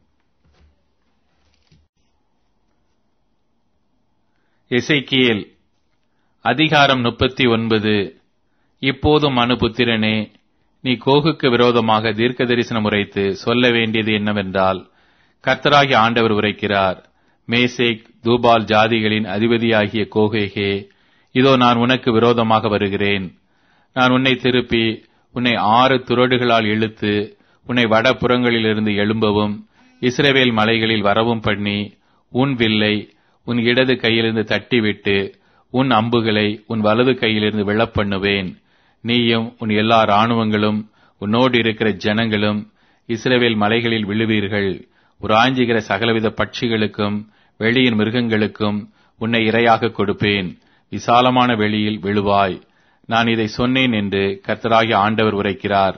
A: எசேக்கியேல் அதிகாரம் முப்பத்தி ஒன்பது. இப்போதும் மனுபுத்திரனே, நீ கோகுக்கு விரோதமாக தீர்க்க தரிசனம் உரைத்து சொல்ல வேண்டியது என்னவென்றால், கர்த்தராகிய ஆண்டவர் உரைக்கிறார். மேசேக் தூபால் ஜாதிகளின் அதிபதியாகிய கோகேகே, இதோ நான் உனக்கு விரோதமாக வருகிறேன். நான் உன்னை திருப்பி உன்னை ஆறு துறடுகளால் இழுத்து உன்னை வடபுறங்களிலிருந்து எழும்பவும் இஸ்ரவேல் மலைகளில் வரவும் பண்ணி உன் வில்லை உன் இடது கையிலிருந்து தட்டிவிட்டு உன் அம்புகளை உன் வலது கையிலிருந்து விழப்பண்ணுவேன். நீயும் உன் எல்லா இராணுவங்களும் உன்னோடு இருக்கிற ஜனங்களும் இஸ்ரவேல் மலைகளில் விழுவீர்கள். உராஞ்சுகிற சகலவித பட்சிகளுக்கும் வெளியின் மிருகங்களுக்கும் உன்னை இரையாக கொடுப்பேன். விசாலமான வெளியில் விழுவாய். நான் இதை சொன்னேன் என்று கர்த்தராகிய ஆண்டவர் உரைக்கிறார்.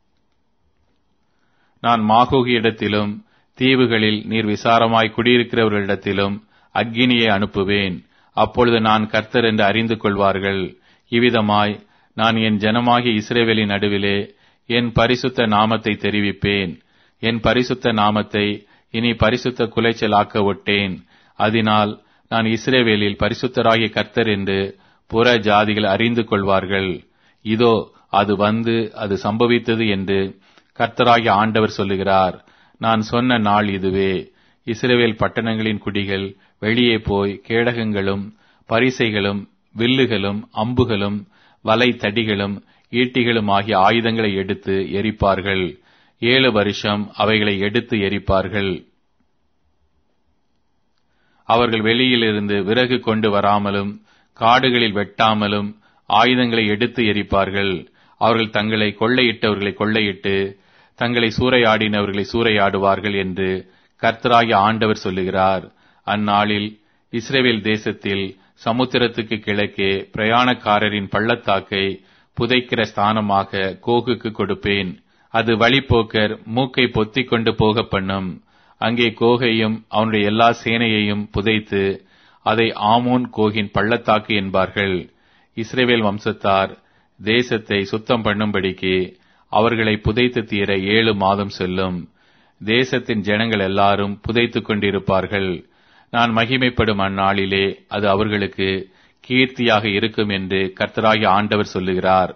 A: நான் மாகோகி இடத்திலும் தீவுகளில் நீர் விசாரமாய் குடியிருக்கிறவர்களிடத்திலும் அக்கினியை அனுப்புவேன். அப்பொழுது நான் கர்த்தர் என்று அறிந்து கொள்வார்கள். இவ்விதமாய் நான் என் ஜனமாகிய இஸ்ரவேலின் நடுவிலே என் பரிசுத்த நாமத்தை தெரிவிப்பேன். என் பரிசுத்த நாமத்தை இனி பரிசுத்த குலைச்சலாக்க ஒட்டேன். அதனால் நான் இஸ்ரவேலில் பரிசுத்தராகிய கர்த்தர் என்று புற ஜாதிகள் அறிந்து கொள்வார்கள். இதோ அது வந்து அது சம்பவித்தது என்று கர்த்தராகிய ஆண்டவர் சொல்லுகிறார். நான் சொன்ன நாள் இதுவே. இஸ்ரவேல் பட்டணங்களின் குடிகள் வெளியே போய் கேடகங்களும் பரிசைகளும் வில்லுகளும் அம்புகளும் வலை தடிகளும் ஈட்டிகளும் ஆகிய ஆயுதங்களை எடுத்து எரிப்பார்கள். ஏழு வருஷம் அவைகளை எடுத்து எரிப்பார்கள். அவர்கள் வெளியிலிருந்து விறகு கொண்டு வராமலும் காடுகளில் வெட்டாமலும் ஆயுதங்களை எடுத்து எரிப்பார்கள். அவர்கள் தங்களை கொள்ளையிட்டவர்களை கொள்ளையிட்டு தங்களை சூறையாடினவர்களை சூறையாடுவார்கள் என்று கர்த்தராகிய ஆண்டவர் சொல்லுகிறார். அந்நாளில் இஸ்ரவேல் தேசத்தில் சமுத்திரத்துக்கு கிழக்கே பிரயாணக்காரரின் பள்ளத்தாக்கை புதைக்கிற ஸ்தானமாக கோகுக்கு கொடுப்பேன். அது வழிப்போக்கர் மூக்கை பொத்திக் கொண்டு போக பண்ணும். அங்கே கோகையும் அவனுடைய எல்லா சேனையையும் புதைத்து அதை ஆமோன் கோகின் பள்ளத்தாக்கு என்பார்கள். இஸ்ரவேல் வம்சத்தார் தேசத்தை சுத்தம் பண்ணும்படிக்கு அவர்களை புதைத்து தீர ஏழு மாதம் செல்லும். தேசத்தின் ஜனங்கள் எல்லாரும் புதைத்துக் கொண்டிருப்பார்கள். நான் மகிமைப்படும் அந்நாளிலே அது அவர்களுக்கு கீர்த்தியாக இருக்கும் என்று கர்த்தராகிய ஆண்டவர் சொல்லுகிறார்.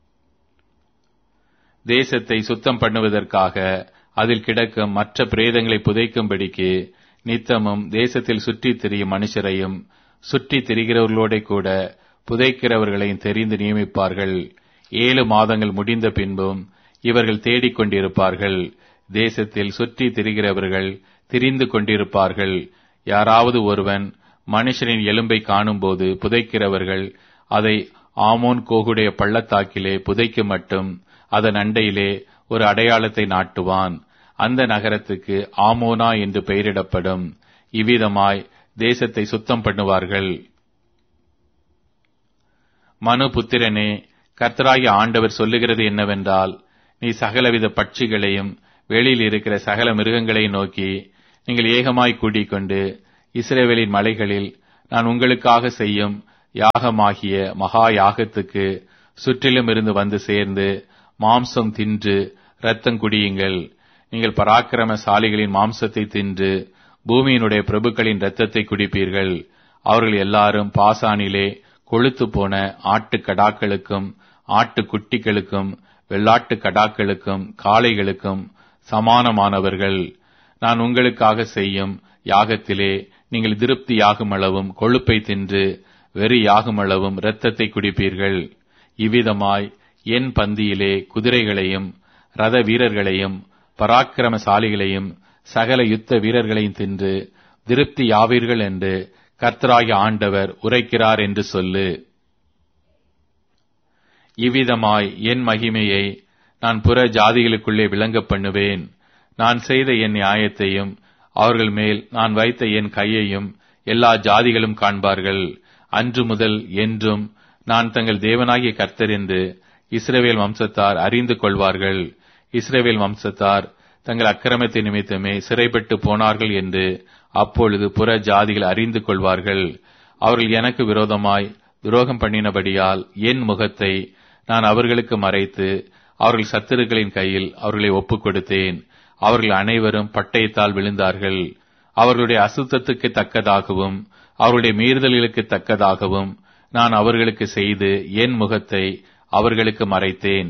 A: தேசத்தை சுத்தம் பண்ணுவதற்காக அதில் கிடக்கும் மற்ற பிரேதங்களை புதைக்கும்படிக்கு நித்தமும் தேசத்தில் சுற்றித் திரியும் மனுஷரையும் சுற்றித் திரிகிறவர்களோட கூட புதைக்கிறவர்களையும் தெரிந்து நியமிப்பார்கள். ஏழு மாதங்கள் முடிந்த பின்பும் இவர்கள் தேடிக்கொண்டிருப்பார்கள். தேசத்தில் சுற்றி திரிகிறவர்கள் திரிந்து கொண்டிருப்பார்கள். யாராவது ஒருவன் மனுஷனின் எலும்பை காணும்போது புதைக்கிறவர்கள் அதை ஆமோன் கோகுடைய பள்ளத்தாக்கிலே புதைக்கு மட்டும் அதன் அண்டையிலே ஒரு அடையாளத்தை நாட்டுவான். அந்த நகரத்துக்கு ஆமோனா என்று பெயரிடப்படும். இவ்விதமாய் தேசத்தை சுத்தம் பண்ணுவார்கள். மனு புத்திரனே, கர்த்தராகிய ஆண்டவர் சொல்லுகிறது என்னவென்றால், நீ சகலவித பட்சிகளையும் வெளியில் இருக்கிற சகல மிருகங்களையும் நோக்கி, நீங்கள் ஏகமாய் கூட்டிக் கொண்டு இஸ்ரவேலின் மலைகளில் நான் உங்களுக்காக செய்யும் யாகமாகிய மகா யாகத்துக்கு சுற்றிலும் இருந்து வந்து சேர்ந்து மாம்சம் தின்று இரத்தம் குடியுங்கள். நீங்கள் பராக்கிரமசாலிகளின் மாம்சத்தை தின்று பூமியினுடைய பிரபுக்களின் இரத்தத்தை குடிப்பீர்கள். அவர்கள் எல்லாரும் பாசானிலே கொழுத்து போன ஆட்டு கடாக்களுக்கும் ஆட்டு குட்டிகளுக்கும் வெள்ளாட்டு கடாக்களுக்கும் காளைகளுக்கும் சமானமானவர்கள். நான் உங்களுக்காக செய்யும் யாகத்திலே நீங்கள் திருப்தி யாகுமளவும் கொழுப்பை தின்று வெறி யாகுமளவும் இரத்தத்தை குடிப்பீர்கள். இவ்விதமாய் என் பந்தியிலே குதிரைகளையும் ரத வீரர்களையும் பராக்கிரமசாலிகளையும் சகல யுத்த வீரர்களையும் தின்று திருப்தி யாவீர்கள் என்று கர்த்தராகிய ஆண்டவர் உரைக்கிறார் என்று சொல்லு. இவ்விதமாய் என் மகிமையை நான் புற ஜாதிகளுக்குள்ளே விளங்க பண்ணுவேன். நான் செய்த என் நியாயத்தையும் அவர்கள் மேல் நான் வைத்த என் கையையும் எல்லா ஜாதிகளும் காண்பார்கள். அன்று முதல் என்றும் நான் தங்கள் தேவனாகிய கர்த்தர் என்று இஸ்ரவேல் வம்சத்தார் அறிந்து கொள்வார்கள். இஸ்ரவேல் வம்சத்தார் தங்கள் அக்கிரமத்தின் நிமித்தமே சிறைப்பட்டு போனார்கள் என்று அப்பொழுது புற ஜாதிகள் அறிந்து கொள்வார்கள். அவர்கள் எனக்கு விரோதமாய் துரோகம் பண்ணினபடியால் என் முகத்தை நான் அவர்களுக்கு மறைத்து அவர்கள் சத்துருக்களின் கையில் அவர்களை ஒப்புக் கொடுத்தேன். அவர்கள் அனைவரும் பட்டயத்தால் விழுந்தார்கள். அவர்களுடைய அசுத்தத்துக்கு தக்கதாகவும் அவர்களுடைய மீறுதல்களுக்கு தக்கதாகவும் நான் அவர்களுக்கு செய்து என் முகத்தை அவர்களுக்கு மறைத்தேன்.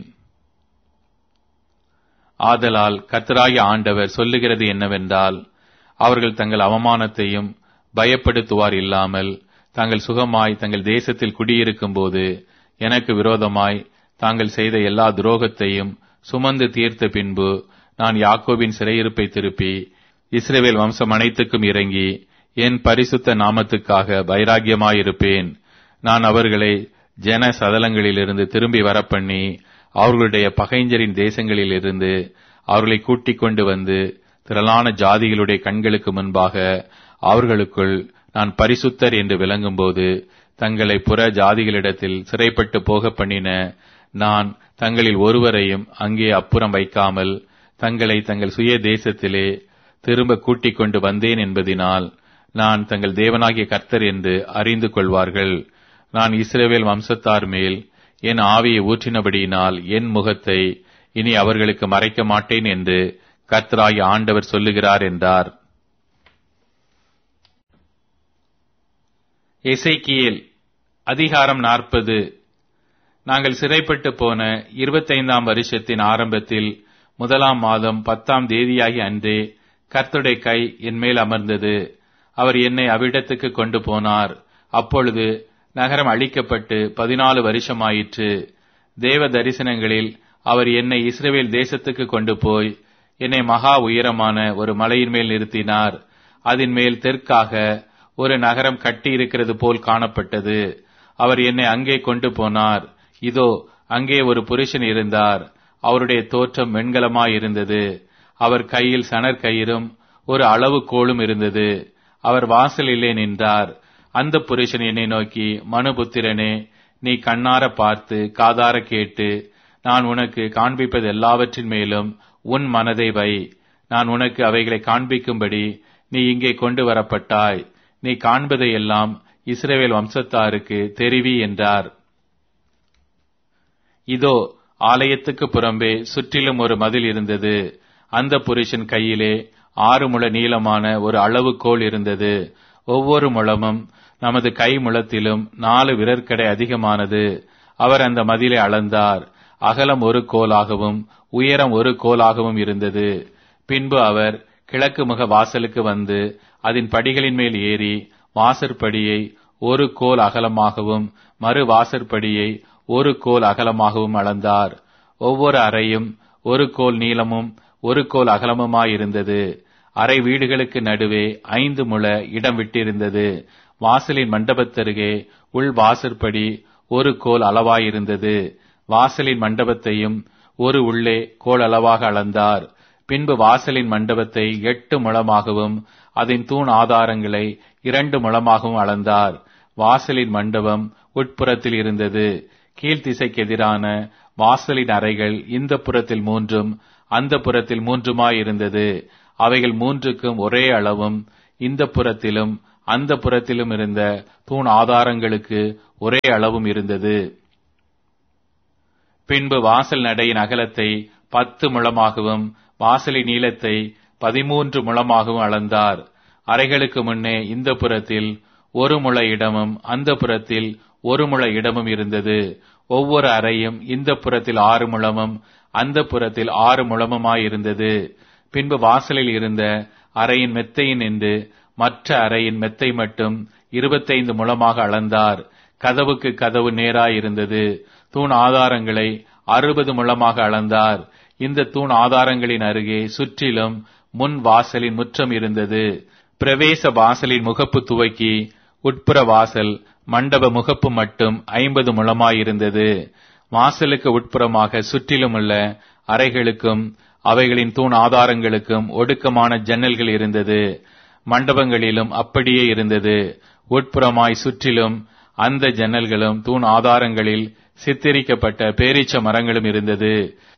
A: ஆதலால் கர்த்தராகிய ஆண்டவர் சொல்லுகிறது என்னவென்றால், அவர்கள் தங்கள் அவமானத்தையும் பயப்படுத்துவார் இல்லாமல் தாங்கள் சுகமாய் தங்கள் தேசத்தில் குடியிருக்கும் போது எனக்கு விரோதமாய் தாங்கள் செய்த எல்லா துரோகத்தையும் சுமந்து தீர்த்த பின்பு நான் யாக்கோபின் சிறையிருப்பை திருப்பி இஸ்ரவேல் வம்சம் அனைத்துக்கும் இறங்கி என் பரிசுத்த நாமத்துக்காக வைராக்கியமாயிருப்பேன். நான் அவர்களை ஜன சதலங்களிலிருந்து திரும்பி வரப்பண்ணி அவர்களுடைய பகைஞரின் தேசங்களிலிருந்து அவர்களை கூட்டிக் கொண்டு வந்து திரளான ஜாதிகளுடைய கண்களுக்கு முன்பாக அவர்களுக்குள் நான் பரிசுத்தர் என்று விளங்கும்போது தங்களை புற ஜாதிகளிடத்தில் சிறைப்பட்டு போக பண்ணின நான் தங்களில் ஒருவரையும் அங்கே அப்புறம் வைக்காமல் தங்களை தங்கள் சுய தேசத்திலே திரும்ப கூட்டிக் கொண்டு வந்தேன் என்பதினால் நான் தங்கள் தேவனாகிய கர்த்தர் என்று அறிந்து கொள்வார்கள். நான் இஸ்ரவேல் வம்சத்தார் மேல் என் ஆவியை ஊற்றினபடியினால் என் முகத்தை இனி அவர்களுக்கு மறைக்க மாட்டேன் என்று கர்த்தராகிய ஆண்டவர் சொல்லுகிறார் என்றார். எசேக்கியேல் அதிகாரம் நாற்பது. நாங்கள் சிறைப்பட்டு போன இருபத்தைந்தாம் வருஷத்தின் ஆரம்பத்தில் முதலாம் மாதம் பத்தாம் தேதியாகி அன்றே கர்த்தருடைய கை என் மேல் அமர்ந்தது. அவர் என்னை அவ்விடத்துக்கு கொண்டு போனார். அப்பொழுது நகரம் அழிக்கப்பட்டு பதினாலு வருஷமாயிற்று. தேவ தரிசனங்களில் அவர் என்னை இஸ்ரவேல் தேசத்துக்கு கொண்டு போய் என்னை மகா உயரமான ஒரு மலையின் மேல் நிறுத்தினார். அதன் மேல் தெற்காக ஒரு நகரம் கட்டி இருக்கிறது போல் காணப்பட்டது. அவர் என்னை அங்கே கொண்டு போனார். இதோ அங்கே ஒரு புருஷன் இருந்தார். அவருடைய தோற்றம் வெண்கலமாயிருந்தது. அவர் கையில் சணற்கயிறும் ஒரு அளவு கோலும் இருந்தது. அவர் வாசலிலே நின்றார். அந்த புருஷன் என்னை நோக்கி, மனுபுத்திரனே, நீ கண்ணார பார்த்து காதார கேட்டு நான் உனக்கு காண்பிப்பது எல்லாவற்றின் மேலும் உன் மனதை வை. நான் உனக்கு அவைகளை காண்பிக்கும்படி நீ இங்கே கொண்டு வரப்பட்டாய். நீ காண்பதையெல்லாம் இஸ்ரவேல் வம்சத்தாருக்கு தெரிவி என்றார். இதோ ஆலயத்துக்கு புறம்பே சுற்றிலும் ஒரு மதில் இருந்தது. அந்த புருஷன் கையிலே ஆறு முழ நீளமான ஒரு அளவுகோல் இருந்தது. ஒவ்வொரு முழமும் நமது கை முழத்திலும் நாலு விரற்கடை அதிகமானது. அவர் அந்த மதிலை அளந்தார். அகலம் ஒரு கோலாகவும் உயரம் ஒரு கோலாகவும் இருந்தது. பின்பு அவர் கிழக்கு முக வாசலுக்கு வந்து அதன் படிகளின் மேல் ஏறி வாசற்படியை ஒரு கோல் அகலமாகவும் மறு வாசற்படியை ஒரு கோல் அகலமாகவும் அளந்தார். ஒவ்வொரு அறையும் ஒரு கோல் நீளமும் ஒரு கோல் அகலமுமாயிருந்தது. அறை வீடுகளுக்கு நடுவே ஐந்து முழ இடம் விட்டிருந்தது. வாசலின் மண்டபத்தருகே உள் வாசற்படி ஒரு கோல் அளவாயிருந்தது. வாசலின் மண்டபத்தையும் ஒரு உள்ளே கோல் அளவாக அளந்தார். பின்பு வாசலின் மண்டபத்தை எட்டு முழமாகவும் அதன் தூண் ஆதாரங்களை இரண்டு முழமாகவும் அளந்தார். வாசலின் மண்டபம் உட்புறத்தில் இருந்தது. கீழ்த்திசைக்கு எதிரான வாசலின் அறைகள் இந்த புறத்தில் மூன்றும் அந்த புறத்தில் மூன்றுமாயிருந்தது. அவைகள் மூன்றுக்கும் ஒரே அளவும் இந்த புறத்திலும் அந்த புறத்திலும் இருந்த தூண் ஆதாரங்களுக்கு ஒரே அளவும் இருந்தது. பின்பு வாசல் நடையின் அகலத்தை பத்து முழமாகவும் வாசலின் நீளத்தை பதிமூன்று முழமாகவும் அளந்தார். அறைகளுக்கு முன்னே இந்த புறத்தில் ஒரு முழ இடமும் அந்த புறத்தில் ஒரு முழ இடமும் இருந்தது. ஒவ்வொரு அறையும் இந்த புறத்தில் ஆறு முழமும் அந்த புறத்தில் ஆறு முழமுமாயிருந்தது. பின்பு வாசலில் இருந்த அறையின் மெத்தையின் என்று மற்ற அறையின் மெத்தை மட்டும் இருபத்தைந்து முழமாக அளந்தார். கதவுக்கு கதவு நேராயிருந்தது. தூண் ஆதாரங்களை அறுபது முழமாக அளந்தார். இந்த தூண் ஆதாரங்களின் அருகே சுற்றிலும் முன் வாசலின் முற்றம் இருந்தது. பிரவேச வாசலின் முகப்பு துவக்கி உட்புற வாசல் மண்டப முகப்பு மட்டும் ஐம்பது முழமாயிருந்தது. வாசலுக்கு உட்புறமாக சுற்றிலுமுள்ள அறைகளுக்கும் அவைகளின் தூண் ஆதாரங்களுக்கும் ஒடுக்கமான ஜன்னல்கள் இருந்தது. மண்டபங்களிலும் அப்படியே இருந்தது. உட்புறமாய் சுற்றிலும் அந்த ஜன்னல்களும் தூண் ஆதாரங்களில் சித்தரிக்கப்பட்ட பேரீச்ச மரங்களும் இருந்தது.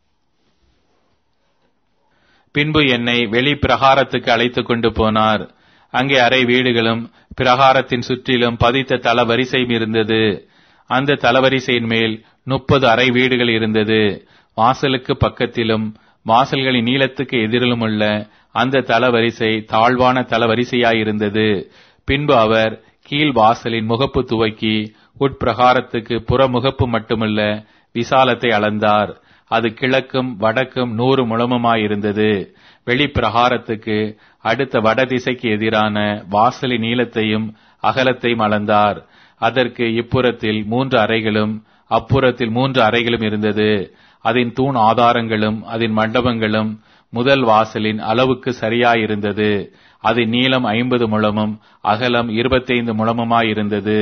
A: பின்பு என்னை வெளி பிரகாரத்துக்கு அழைத்துக் கொண்டு போனார். அங்கே அறை வீடுகளும் பிரகாரத்தின் சுற்றிலும் பதித்த தளவரிசையும் இருந்தது. அந்த தளவரிசையின் மேல் முப்பது அறை வீடுகள் இருந்தது. வாசலுக்கு பக்கத்திலும் வாசல்களின் நீளத்துக்கு எதிரிலும் உள்ள அந்த தளவரிசை தாழ்வான தளவரிசையாயிருந்தது. பின்பு அவர் கீழ் வாசலின் முகப்பு துவக்கி உட்பிரகாரத்துக்கு புறமுகப்பு மட்டுமல்ல விசாலத்தை அளந்தார். அது கிழக்கும் வடக்கும் நூறு முழமுமாயிருந்தது. வெளிப்பிரகாரத்துக்கு அடுத்த வடதிசைக்கு எதிரான வாசலின் நீளத்தையும் அகலத்தையும் அளந்தார். அதற்கு இப்புறத்தில் மூன்று அறைகளும் அப்புறத்தில் மூன்று அறைகளும் இருந்தது. அதன் தூண் ஆதாரங்களும் அதன் மண்டபங்களும் முதல் வாசலின் அளவுக்கு சரியாயிருந்தது. அதன் நீளம் ஐம்பது முழமும் அகலம் இருபத்தைந்து முழமுமாயிருந்தது.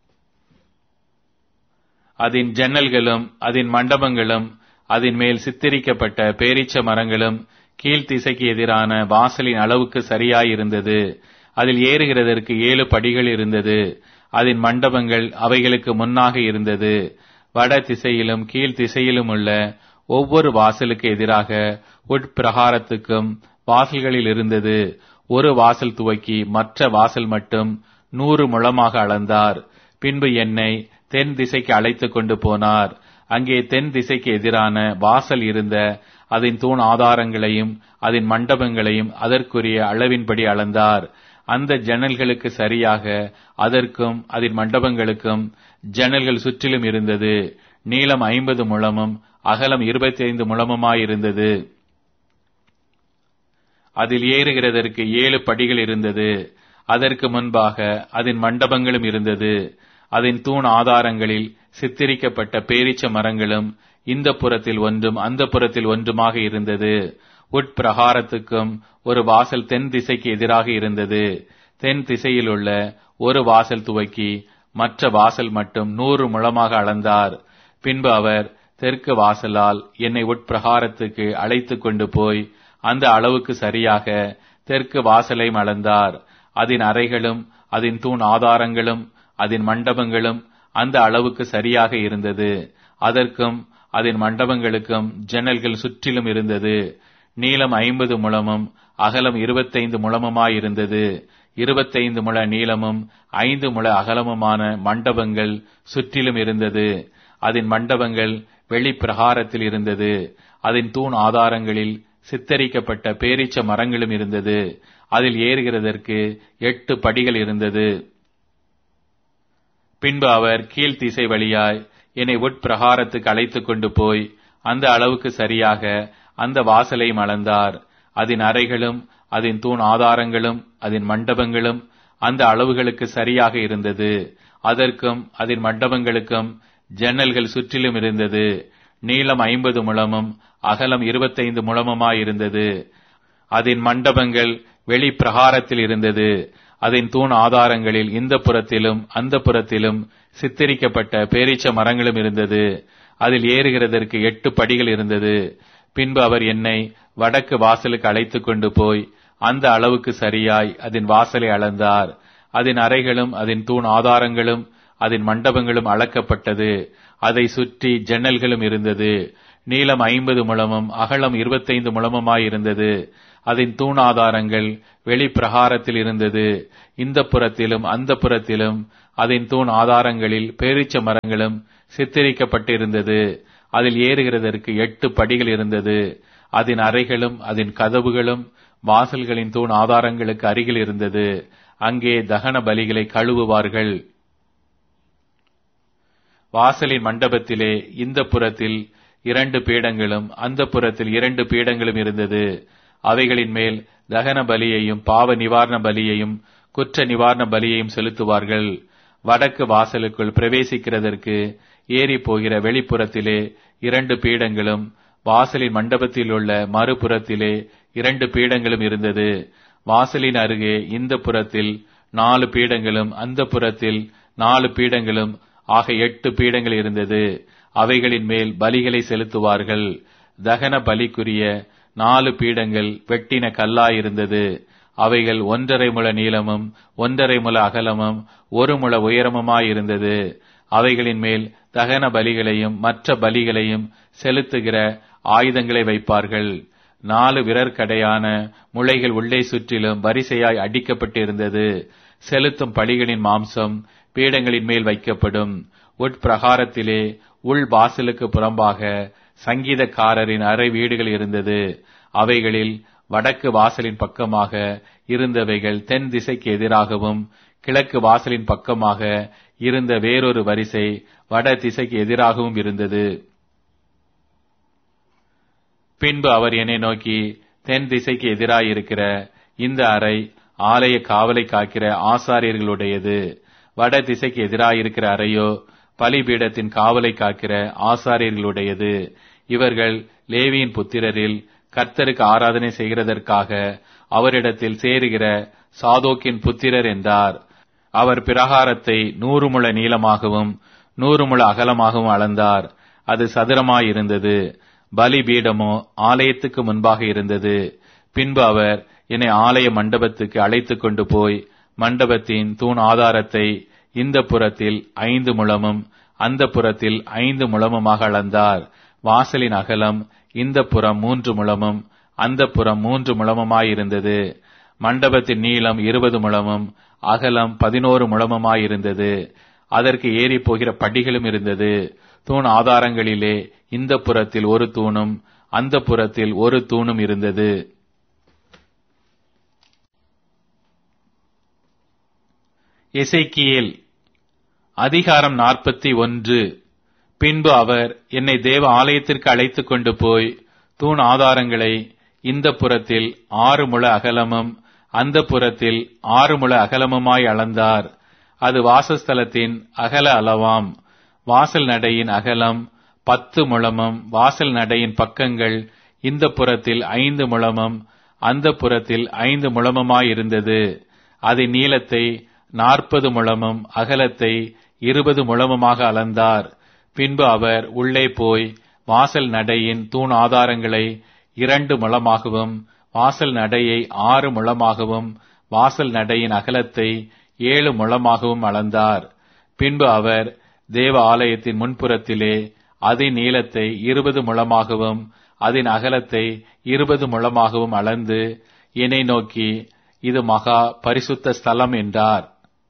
A: அதன் ஜன்னல்களும் அதன் மண்டபங்களும் அதன் மேல் சித்தரிக்கப்பட்ட பேரீச்ச மரங்களும் கீழ்த்திசைக்கு எதிரான வாசலின் அளவுக்கு சரியாயிருந்தது. அதில் ஏறுகிறதற்கு ஏழு படிகள் இருந்தது. அதன் மண்டபங்கள் அவைகளுக்கு முன்னாக இருந்தது. வட திசையிலும் கீழ்த்திசையிலும் உள்ள ஒவ்வொரு வாசலுக்கு எதிராக உட்பிரகாரத்துக்கும் வாசல்களில் இருந்தது. ஒரு வாசல் துவக்கி மற்ற வாசல் மட்டும் நூறு முழமாக அளந்தார். பின்பு என்னை தென் திசைக்கு அழைத்துக் கொண்டு போனார். அங்கே தென் திசைக்கு எதிரான வாசல் இருந்த அதன் தூண் ஆதாரங்களையும் அதன் மண்டபங்களையும் அதற்குரிய அளவின்படி அளந்தார். அந்த ஜன்னல்களுக்கு சரியாக அதற்கும் அதன் மண்டபங்களுக்கும் ஜன்னல்கள் சுற்றிலும் இருந்தது. நீளம் ஐம்பது முழமும் அகலம் இருபத்தி ஐந்து முழமுமாயிருந்தது. அதில் ஏறுகிறதற்கு ஏழு படிகள் இருந்தது. அதற்கு முன்பாக அதன் மண்டபங்களும் இருந்தது. அதன் தூண் ஆதாரங்களில் சித்தரிக்கப்பட்ட பேரீச்ச மரங்களும் இந்த புறத்தில் ஒன்றும் அந்த புறத்தில் ஒன்றுமாக இருந்தது. உட்பிரகாரத்துக்கும் ஒரு வாசல் தென் திசைக்கு எதிராக இருந்தது. தென் திசையில் உள்ள ஒரு வாசல் துவக்கி மற்ற வாசல் மட்டும் நூறு முழமாக அளந்தார். பின்பு அவர் தெற்கு வாசலால் என்னை உட்பிரகாரத்துக்கு அழைத்துக் கொண்டு போய் அந்த அளவுக்கு சரியாக தெற்கு வாசலையும் அளந்தார். அதன் அறைகளும் அதன் தூண் ஆதாரங்களும் அதன் மண்டபங்களும் அந்த அளவுக்கு சரியாக இருந்தது. அதற்கும் அதன் மண்டபங்களுக்கும் ஜன்னல்கள் சுற்றிலும் இருந்தது. நீளம் ஐம்பது முழமும் அகலம் இருபத்தைந்து முழமுமாயிருந்தது. இருபத்தைந்து முழ நீளமும் ஐந்து முழ அகலமுமான மண்டபங்கள் சுற்றிலும் இருந்தது. அதன் மண்டபங்கள் வெளிப்பிரகாரத்தில் இருந்தது. அதன் தூண் ஆதாரங்களில் சித்தரிக்கப்பட்ட பேரீச்ச மரங்களும் இருந்தது. அதில் ஏறுகிறதற்கு எட்டு படிகள் இருந்தது. பின்பு அவர் கீழ்த்திசை வழியாய் என்னை உட்பிரகாரத்துக்கு அழைத்துக் கொண்டு போய் அந்த அளவுக்கு சரியாக அந்த வாசலையும் அளந்தார். அதன் அறைகளும் அதன் தூண் ஆதாரங்களும் அதன் மண்டபங்களும் அந்த அளவுகளுக்கு சரியாக இருந்தது. அதற்கும் அதன் மண்டபங்களுக்கும் ஜன்னல்கள் சுற்றிலும் இருந்தது. நீளம் ஐம்பது முழமும் அகலம் இருபத்தைந்து முழமுமாயிருந்தது. அதன் மண்டபங்கள் வெளிப்பிரகாரத்தில் இருந்தது. அதன் தூண் ஆதாரங்களில் இந்த புறத்திலும் அந்த புறத்திலும் சித்தரிக்கப்பட்ட பேரீச்ச மரங்களும் இருந்தது. அதில் ஏறுகிறதற்கு எட்டு படிகள் இருந்தது. பின்பு அவர் என்னை வடக்கு வாசலுக்கு அழைத்துக் கொண்டு போய் அந்த அளவுக்கு சரியாய் அதன் வாசலை அளந்தார். அதன் அறைகளும் அதன் தூண் ஆதாரங்களும் அதன் மண்டபங்களும் அளக்கப்பட்டது. அதை சுற்றி ஜன்னல்களும் இருந்தது. நீளம் ஐம்பது முழமும் அகலம் இருபத்தைந்து முழமுமாயிருந்தது. அதன் தூணாதாரங்கள் வெளிப்பிரகாரத்தில் இருந்தது. இந்த புறத்திலும் அந்த புறத்திலும் அதன் தூண் ஆதாரங்களில் பேரீச்ச மரங்களும் சித்தரிக்கப்பட்டிருந்தது. அதில் ஏறுகிறதற்கு எட்டு படிகள் இருந்தது. அதன் அறைகளும் அதன் கதவுகளும் வாசல்களின் தூண் ஆதாரங்களுக்கு அருகில் இருந்தது. அங்கே தகன பலிகளை கழுவுவார்கள். வாசலின் மண்டபத்திலே இந்த புறத்தில் இரண்டு பீடங்களும் அந்த புறத்தில் இரண்டு பீடங்களும் இருந்தது. அவைகளின் மேல் தகன பலியையும் பாவ நிவாரண பலியையும் குற்ற நிவாரண பலியையும் செலுத்துவார்கள். வடக்கு வாசலுக்குள் பிரவேசிக்கிறதற்கு ஏறி போகிற வெளிப்புறத்திலே இரண்டு பீடங்களும் வாசலின் மண்டபத்தில் உள்ள மறுபுறத்திலே இரண்டு பீடங்களும் இருந்தது. வாசலின் அருகே இந்த புறத்தில் நாலு பீடங்களும் அந்த புறத்தில் நாலு பீடங்களும் ஆக எட்டு பீடங்கள் இருந்தது. அவைகளின் மேல் பலிகளை செலுத்துவார்கள். தகன பலிக்குரிய நாலு பீடங்கள் வெட்டின கல்லாயிருந்தது. அவைகள் ஒன்றரை முழ நீளமும் ஒன்றரை முழ அகலமும் ஒரு முழ உயரமுமாயிருந்தது. அவைகளின் மேல் தகன பலிகளையும் மற்ற பலிகளையும் செலுத்துகிற ஆயுதங்களை வைப்பார்கள். நாலு விரற்கடையான முளைகள் உள்ளே சுற்றிலும் வரிசையாய் அடிக்கப்பட்டிருந்தது. செலுத்தும் பலிகளின் மாம்சம் பீடங்களின் மேல் வைக்கப்படும். உட்பிரகாரத்திலே உள் வாசலுக்கு புறம்பாக சங்கீதக்காரரின் அறை வீடுகள் இருந்தது. அவைகளில் வடக்கு வாசலின் பக்கமாக இருந்தவைகள் தென் திசைக்கு எதிராகவும், கிழக்கு வாசலின் பக்கமாக இருந்த வேறொரு வரிசை வட திசைக்கு எதிராகவும் இருந்தது. பின்பு அவர் என்னை நோக்கி, தென் திசைக்கு எதிராயிருக்கிற இந்த அறை ஆலய காவலை காக்கிற ஆசாரியர்களுடையது. வட திசைக்கு எதிராயிருக்கிற அறையோ பலிபீடத்தின் காவலை காக்கிற ஆசாரியர்களுடையது. இவர்கள் லேவியின் புத்திரரில் கர்த்தருக்கு ஆராதனை செய்கிறதற்காக அவரிடத்தில் சேருகிற சாதோக்கின் புத்திரர் என்றார். அவர் பிரகாரத்தை நூறு முழ நீளமாகவும் நூறு முழ அகலமாகவும் அளந்தார். அது சதுரமாயிருந்தது. பலிபீடமோ ஆலயத்துக்கு முன்பாக இருந்தது. பின்பு அவர் என்னை ஆலய மண்டபத்துக்கு அழைத்துக் கொண்டு போய் மண்டபத்தின் தூண் ஆதாரத்தை இந்த புறத்தில் ஐந்து முழமும் அந்த புறத்தில் ஐந்து முழமுமாக அளந்தார். வாசலின் அகலம் இந்த புறம் மூன்று முழமும் அந்த புறம் மூன்று முழமுமாயிருந்தது. மண்டபத்தின் நீளம் இருபது முழமும் அகலம் பதினோரு முழமுமாயிருந்தது. அதற்கு ஏறி போகிற படிகளும் இருந்தது. தூண் ஆதாரங்களிலே இந்த புறத்தில் ஒரு தூணும் அந்த புறத்தில் ஒரு தூணும் இருந்தது. எசேக்கியேல் அதிகாரம் நாற்பத்தி ஒன்று. பின்பு அவர் என்னை தேவ ஆலயத்திற்கு அழைத்துக் கொண்டு போய் தூண் ஆதாரங்களை இந்த புறத்தில் ஆறு முழ அகலமும் அந்த புறத்தில் ஆறு முழ அகலமுமாய் அளந்தார். அது வாசஸ்தலத்தின் அகல அளவாம். வாசல் நடையின் அகலம் பத்து முழமும் வாசல் நடையின் பக்கங்கள் இந்த புறத்தில் ஐந்து முழமும் அந்த புறத்தில் ஐந்து முழமுமாயிருந்தது. அதன் நீளத்தை நாற்பது முழமும் அகலத்தை இருபது முழமுமாக அளந்தார். பின்பு அவர் உள்ளே போய் வாசல் நடையின் தூண் ஆதாரங்களை இரண்டு முழமாகவும் வாசல் நடையை ஆறு முழமாகவும் வாசல் நடையின் அகலத்தை ஏழு முழமாகவும் அளந்தார். பின்பு அவர் தேவ ஆலயத்தின் முன்புறத்திலே அதன் நீளத்தை இருபது முழமாகவும் அதன் அகலத்தை இருபது முழமாகவும் அளந்து என்னை நோக்கி, இது மகா பரிசுத்த ஸ்தலம் என்றார்.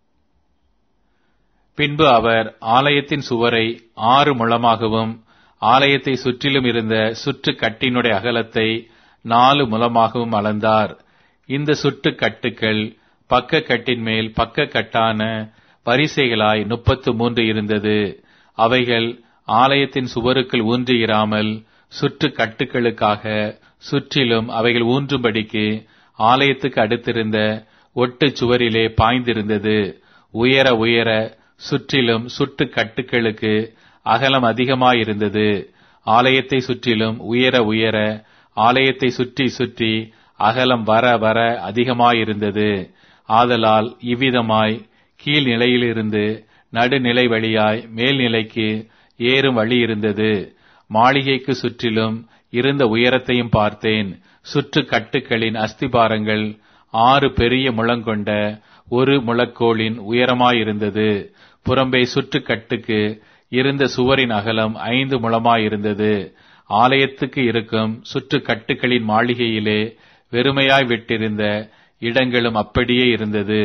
A: பின்பு அவர் ஆலயத்தின் சுவரை ஆறு முழமாகவும் ஆலயத்தை சுற்றிலும் இருந்த சுற்று கட்டினுடைய அகலத்தை நாலு முழமாகவும் அளந்தார். இந்த சுற்று கட்டுக்கள் பக்க கட்டின் மேல் பக்க கட்டான வரிசைகளாய் முப்பத்து மூன்று இருந்தது. அவைகள் ஆலயத்தின் சுவருக்குள் ஊன்றியிராமல் சுற்று கட்டுக்களுக்காக சுற்றிலும் அவைகள் ஊன்றும்படிக்கு ஆலயத்துக்கு அடுத்திருந்த ஒட்டு சுவரிலே பாய்ந்திருந்தது. உயர உயர சுற்றிலும் சுட்டு கட்டுக்களுக்கு அகலம் அதிகமாயிருந்தது. ஆலயத்தை சுற்றிலும் உயர உயர ஆலயத்தை சுற்றி சுற்றி அகலம் வர வர அதிகமாயிருந்தது. ஆதலால் இவ்விதமாய் கீழ் நிலையிலிருந்து நடுநிலை வழியாய் மேல்நிலைக்கு ஏறும் வழி இருந்தது. மாளிகைக்கு சுற்றிலும் இருந்த உயரத்தையும் பார்த்தேன். சுற்று கட்டுக்களின் அஸ்திபாரங்கள் ஆறு பெரிய முழங்கொண்ட ஒரு முழக்கோளின் உயரமாயிருந்தது. புறம்பே சுற்று கட்டுக்கு இருந்த சுவரின் அகலம் ஐந்து முழமாயிருந்தது. ஆலயத்துக்கு இருக்கும் சுற்று கட்டுக்களின் மாளிகையிலே வெறுமையாய் விட்டிருந்த இடங்களும் அப்படியே இருந்தது.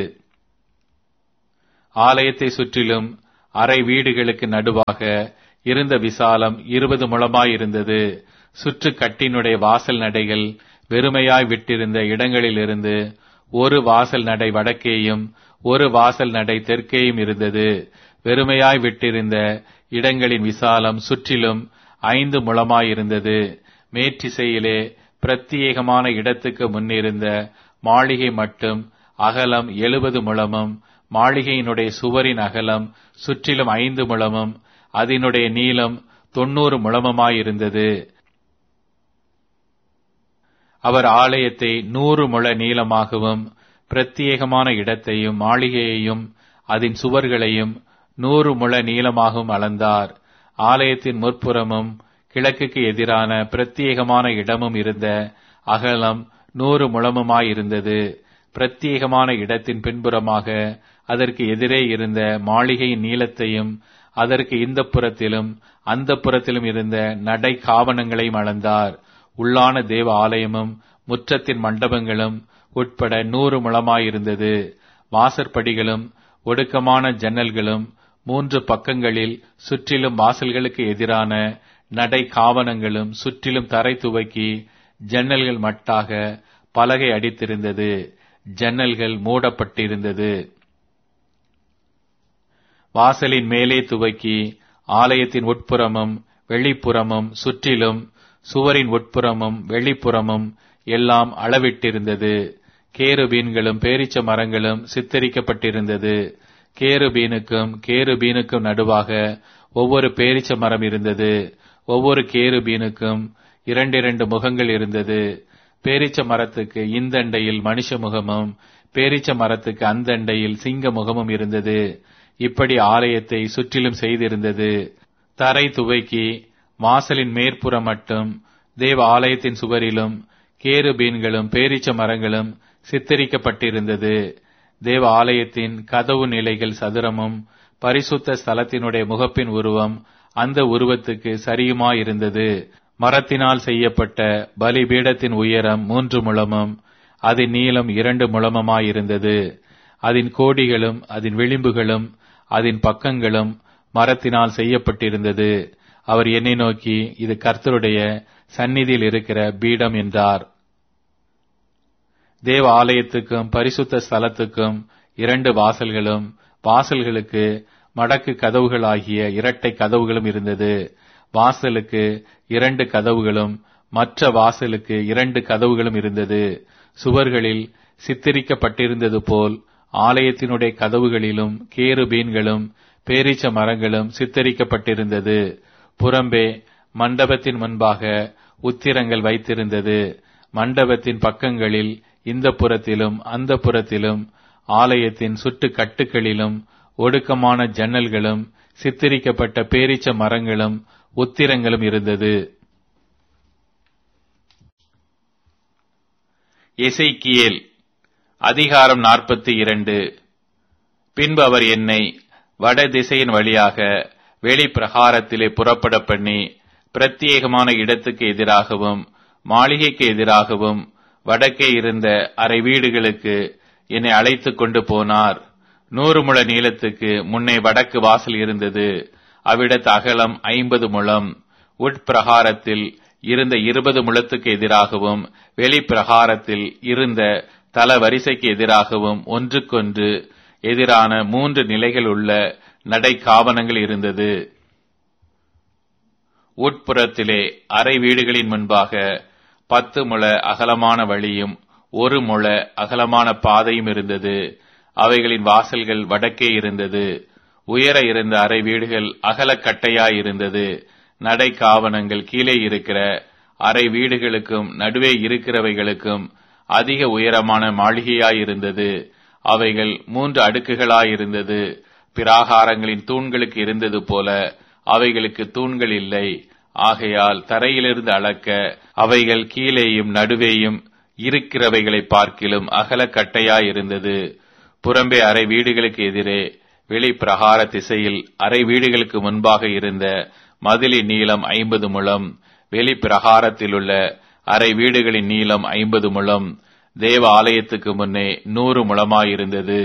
A: ஆலயத்தை சுற்றிலும் அறை வீடுகளுக்கு நடுவாக இருந்த விசாலம் இருபது முழமாயிருந்தது. சுற்று கட்டினுடைய வாசல் நடைகள் வெறுமையாய் விட்டிருந்த இடங்களிலிருந்து ஒரு வாசல் நடை வடக்கேயும் ஒரு வாசல் நடை தெற்கேயும் இருந்தது. வெறுமையாய் விட்டிருந்த இடங்களின் விசாலம் சுற்றிலும் ஐந்து முழமாயிருந்தது. மேற்றிசையிலே பிரத்தியேகமான இடத்துக்கு முன்னிருந்த மாளிகை மட்டும் அகலம் எழுபது முழமும், மாளிகையினுடைய சுவரின் அகலம் சுற்றிலும் ஐந்து முழமும், அதனுடைய நீளம் தொன்னூறு முழமுமாயிருந்தது. அவர் ஆலயத்தை நூறு முழ நீளமாகவும், பிரத்தியேகமான இடத்தையும் மாளிகையையும் அதன் சுவர்களையும் நூறு முழ நீளமாகவும் அளந்தார். ஆலயத்தின் முற்புறமும் கிழக்குக்கு எதிரான பிரத்தியேகமான இடமும் இருந்த அகலம் நூறு முழமுமாயிருந்தது. பிரத்தியேகமான இடத்தின் பின்புறமாக அதற்கு எதிரே இருந்த மாளிகையின் நீளத்தையும் அதற்கு இந்த புறத்திலும் அந்த புறத்திலும் இருந்த நடை காவணங்களையும் அளந்தார். உள்ளான தேவ ஆலயமும் முற்றத்தின் மண்டபங்களும் உட்பட நூறு முழமாயிருந்தது. வாசற்படிகளும் ஒடுக்கமான ஜன்னல்களும் மூன்று பக்கங்களில் சுற்றிலும் வாசல்களுக்கு எதிரான நடை காவணங்களும் சுற்றிலும் தரை துவக்கி ஜன்னல்கள் மட்டாக பலகை அடித்திருந்தது. ஜன்னல்கள் மூடப்பட்டிருந்தது. வாசலின் மேலே துவக்கி ஆலயத்தின் உட்புறமும் வெளிப்புறமும் சுற்றிலும் சுவரின் உட்புறமும் வெளிப்புறமும் எல்லாம் அளவிட்டிருந்தது. கேருபீன்களும் பேரீச்ச மரங்களும் சித்தரிக்கப்பட்டிருந்தது. கேருபீனுக்கும் கேருபீனுக்கும் நடுவாக ஒவ்வொரு பேரீச்ச மரம் இருந்தது. ஒவ்வொரு கேருபீனுக்கும் இரண்டிரண்டு முகங்கள் இருந்தது. பேரீச்ச மரத்துக்கு இந்தண்டையில் மனுஷ முகமும் பேரீச்ச மரத்துக்கு அந்தண்டையில் சிங்க முகமும் இருந்தது. இப்படி ஆலயத்தை சுற்றிலும் செய்திருந்தது. தரை துவைக்கி வாசலின் மேற்புறம் மட்டும் தேவ ஆலயத்தின் சுவரிலும் கேருபீன்களும் பேரீச்ச மரங்களும் சித்தரிக்கப்பட்டிருந்தது. தேவ ஆலயத்தின் கதவு நிலைகள் சதுரமும் பரிசுத்த ஸ்தலத்தினுடைய முகப்பின் உருவம் அந்த உருவத்துக்கு சரியுமாயிருந்தது. மரத்தினால் செய்யப்பட்ட பலிபீடத்தின் உயரம் மூன்று முழமும் அதன் நீளம் இரண்டு முழமுமாயிருந்தது. அதன் கோடிகளும் அதன் விளிம்புகளும் அதன் பக்கங்களும் மரத்தினால் செய்யப்பட்டிருந்தது. அவர் என்னை நோக்கி, இது கர்த்தருடைய சந்நிதியில் இருக்கிற பீடம் என்றார். தேவ ஆலயத்துக்கும் பரிசுத்த ஸ்தலத்துக்கும் இரண்டு வாசல்களும், வாசல்களுக்கு மடக்கு கதவுகளாகிய இரட்டை கதவுகளும் இருந்தது. வாசலுக்கு இரண்டு கதவுகளும் மற்ற வாசலுக்கு இரண்டு கதவுகளும் இருந்தது. சுவர்களில் சித்தரிக்கப்பட்டிருந்தது போல் ஆலயத்தினுடைய கதவுகளிலும் கேருபீன்களும் பேரீச்ச மரங்களும் சித்தரிக்கப்பட்டிருந்தது. புறம்பே மண்டபத்தின் முன்பாக உத்திரங்கள் வைத்திருந்தது. மண்டபத்தின் பக்கங்களில் இந்த புறத்திலும் அந்த புறத்திலும் ஆலயத்தின் சுட்டு கட்டுகளிலும் ஒடுக்கமான ஜன்னல்களும் சித்தரிக்கப்பட்ட பேரீச்ச மரங்களும் உத்திரங்களும் இருந்தது. எசேக்கியேல் அதிகாரம் நாற்பத்தி இரண்டு. பின்பு அவர் என்னை வட திசையின் வழியாக வெளி பிரகாரத்திலே புறப்பட பண்ணி பிரத்தியேகமான இடத்துக்கு எதிராகவும் மாளிகைக்கு எதிராகவும் வடக்கே இருந்த அறை வீடுகளுக்கு என்னை அழைத்து கொண்டு போனார். நூறு முழ நீளத்துக்கு முன்னே வடக்கு வாசல் இருந்தது. அவ்விடத்து அகலம் ஐம்பது முழம். உட்பிரகாரத்தில் இருந்த இருபது முழத்துக்கு எதிராகவும் வெளிப்பிரகாரத்தில் இருந்த தல வரிசைக்கு எதிராகவும் ஒன்றுக்கொன்று எதிரான மூன்று நிலைகள் உள்ள நடை காவணங்கள் இருந்தது. உட்புறத்திலே அறை வீடுகளின் முன்பாக பத்து முழ அகலமான வழியும் ஒரு முழ அகலமான பாதையும் இருந்தது. அவைகளின் வாசல்கள் வடக்கே இருந்தது. உயர இருந்த அறை வீடுகள் அகலக்கட்டையாயிருந்தது. நடை காவணங்கள் கீழே இருக்கிற அறை வீடுகளுக்கும் நடுவே இருக்கிறவைகளுக்கும் அதிக உயரமான மாளிகையாயிருந்தது. அவைகள் மூன்று அடுக்குகளாயிருந்தது. பிராகாரங்களின் தூண்களுக்கு இருந்தது போல அவைகளுக்கு தூண்கள் இல்லை. ஆகையால் தரையிலிருந்து அளக்க அவைகள் கீழேயும் நடுவேயும் இருக்கிறவைகளை பார்க்கிலும் அகலக்கட்டையாயிருந்தது. புறம்பே அறை வீடுகளுக்கு எதிரே வெளி பிரகார திசையில் அறை வீடுகளுக்கு முன்பாக இருந்த மதிலின் நீளம் ஐம்பது முழம். வெளி பிரகாரத்திலுள்ள அறை வீடுகளின் நீளம் ஐம்பது முழம், தேவ ஆலயத்துக்கு முன்னே நூறு முழமாயிருந்தது.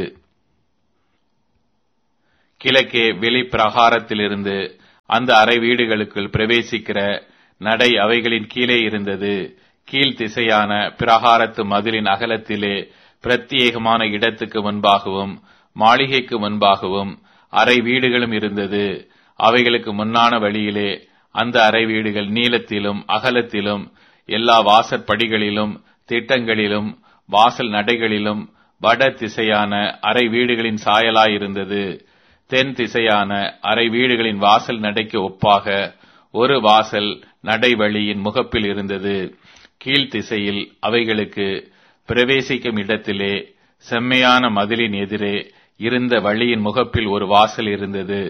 A: கிழக்கே வெளி பிரகாரத்திலிருந்து அந்த அறை வீடுகளுக்குள் பிரவேசிக்கிற நடை அவைகளின் கீழே இருந்தது. கீழ் திசையான பிரகாரத்து மதிலின் அகலத்திலே பிரத்யேகமான இடத்துக்கு முன்பாகவும் மாளிகைக்கு முன்பாகவும் அறை வீடுகளும் இருந்தது. அவைகளுக்கு முன்னான வழியிலே அந்த அறை வீடுகள் நீளத்திலும் அகலத்திலும் எல்லா வாசற்படிகளிலும் திட்டங்களிலும் வாசல் நடைகளிலும் வட திசையான அறை வீடுகளின் சாயலாயிருந்தது. தென் திசையான அறை வீடுகளின் வாசல் நடைக்கு ஒப்பாக ஒரு வாசல் நடைவழியின் முகப்பில் இருந்தது. கீழ்த்திசையில் அவைகளுக்கு பிரவேசிக்கும் இடத்திலே செம்மையான மதிலின் எதிரே இருந்த வழியின் முகப்பில் ஒரு வாசல் இருந்தது.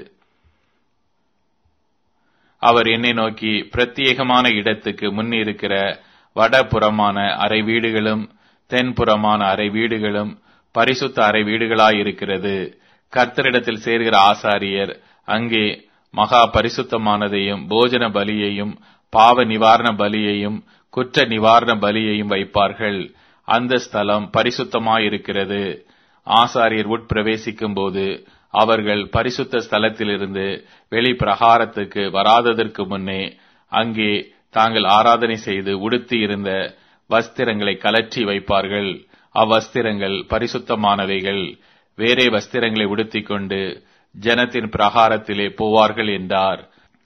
A: அவர் என்னை நோக்கி, பிரத்யேகமான இடத்துக்கு முன் இருக்கிற வடபுறமான அறை வீடுகளும் தென்புறமான அறை வீடுகளும் பரிசுத்த அறை வீடுகளாயிருக்கிறது. கர்த்தரிடத்தில் சேர்கிற ஆசாரியர் அங்கே மகா பரிசுத்தமானதையும் போஜன பலியையும் பாவ நிவாரண பலியையும் குற்ற நிவாரண பலியையும் வைப்பார்கள். அந்த ஸ்தலம் பரிசுத்தமாயிருக்கிறது. ஆசாரியர் உட்பிரவேசிக்கும் போது அவர்கள் பரிசுத்த ஸ்தலத்திலிருந்து வெளி பிரகாரத்துக்கு வராததற்கு முன்னே அங்கே தாங்கள் ஆராதனை செய்து உடுத்தி இருந்த வஸ்திரங்களை கலற்றி வைப்பார்கள். அவ்வஸ்திரங்கள் பரிசுத்தமானவைகள். வேறே வஸ்திரங்களை உடுத்திக் கொண்டு ஜனத்தின் பிரகாரத்திலே போவார்கள் என்றார்.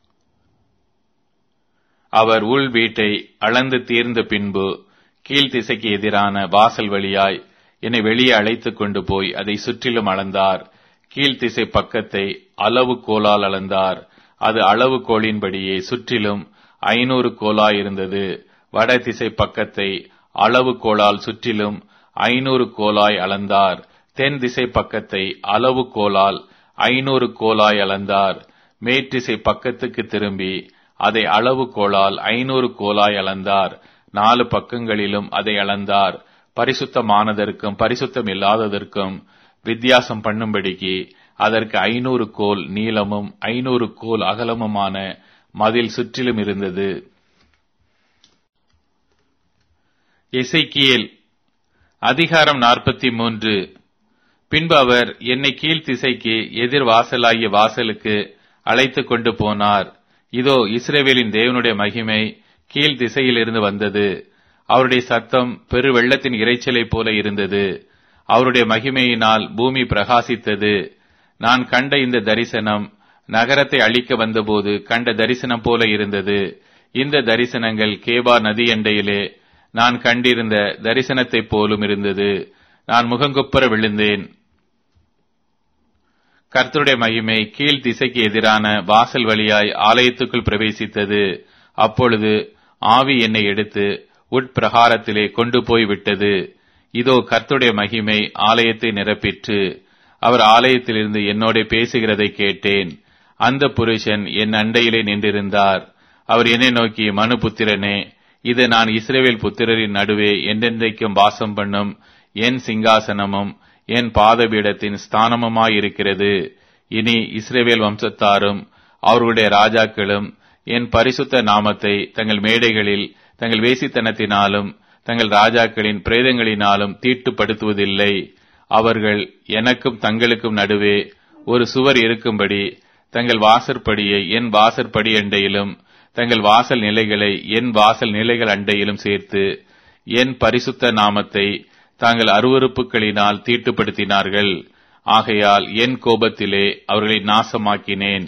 A: அவர் உள் வீட்டை அளந்து தீர்ந்த பின்பு கீழ்த்திசைக்கு எதிரான வாசல் வழியாய் என்னை வெளியே அழைத்துக் கொண்டு போய் அதை சுற்றிலும் அளந்தார். கீழ்த்திசை பக்கத்தை அளவு கோலால் அளந்தார். அது அளவு கோலின்படியே சுற்றிலும் ஐநூறு கோலாயிருந்தது. வட திசை பக்கத்தை அளவு கோலால் சுற்றிலும் ஐநூறு கோலாய் அளந்தார். தென் திசை பக்கத்தை அளவு கோலால் ஐநூறு கோலாய் அளந்தார். மேற்றிசை பக்கத்துக்கு திரும்பி அதை அளவு கோலால் ஐநூறு கோலாய் அளந்தார். நாலு பக்கங்களிலும் அதை அளந்தார். பரிசுத்தமானதற்கும் பரிசுத்தம் இல்லாததற்கும் வித்தியாசம் பண்ணும்படிக்கு அதற்கு ஐநூறு கோல் நீளமும் ஐநூறு கோல் அகலமுமான மதில் சுற்றிலும் இருந்தது. எசேக்கியேல் அதிகாரம் நாற்பத்தி மூன்று. பின்பு அவர் என்னை கீழ் திசைக்கு எதிர் வாசலாகிய வாசலுக்கு அழைத்துக் கொண்டு போனார். இதோ, இஸ்ரவேலின் தேவனுடைய மகிமை கீழ் திசையிலிருந்து வந்தது. அவருடைய சத்தம் பெரு வெள்ளத்தின் இரைச்சலை போல இருந்தது. அவருடைய மகிமையினால் பூமி பிரகாசித்தது. நான் கண்ட இந்த தரிசனம் நகரத்தை அழிக்க வந்தபோது கண்ட தரிசனம் போல இருந்தது. இந்த தரிசனங்கள் கேபா நதி எண்டையிலே நான் கண்டிருந்த தரிசனத்தைப் போலும் இருந்தது. நான் முகங்குப்புற விழுந்தேன். கர்த்தருடைய மகிமை கீழ் திசைக்கு எதிரான வாசல் வழியாய் ஆலயத்துக்குள் பிரவேசித்தது. அப்பொழுது ஆவி என்னை எடுத்து உட்பிரகாரத்திலே கொண்டு போய் விட்டது. இதோ, கர்த்தருடைய மகிமை ஆலயத்தை நிரப்பிற்று. அவர் ஆலயத்திலிருந்து என்னோட பேசுகிறதை கேட்டேன். அந்த புருஷன் என் அண்டையிலே நின்றிருந்தார். அவர் என்னை நோக்கி, மனுபுத்திரனே, இது நான் இஸ்ரவேல் புத்திரரின் நடுவே என்றென்றைக்கும் வாசம் பண்ணும் என் சிங்காசனமும் என் பாதபீடத்தின் ஸ்தானமுமாயிருக்கிறது. இனி இஸ்ரவேல் வம்சத்தாரும் அவர்களுடைய ராஜாக்களும் என் பரிசுத்த நாமத்தை தங்கள் மேடைகளில் தங்கள் வேசித்தனத்தினாலும் தங்கள் ராஜாக்களின் பிரேதங்களினாலும் தீட்டுப்படுத்துவதில்லை. அவர்கள் எனக்கும் தங்களுக்கும் நடுவே ஒரு சுவர் இருக்கும்படி தங்கள் வாசற்படியை என் வாசற்படி அண்டையிலும் தங்கள் வாசல் நிலைகளை என் வாசல் நிலைகள் அண்டையிலும் சேர்த்து என் பரிசுத்த நாமத்தை தாங்கள் அருவருப்புகளினால் தீட்டுப்படுத்தினார்கள். ஆகையால் என் கோபத்திலே அவர்களை நாசமாக்கினேன்.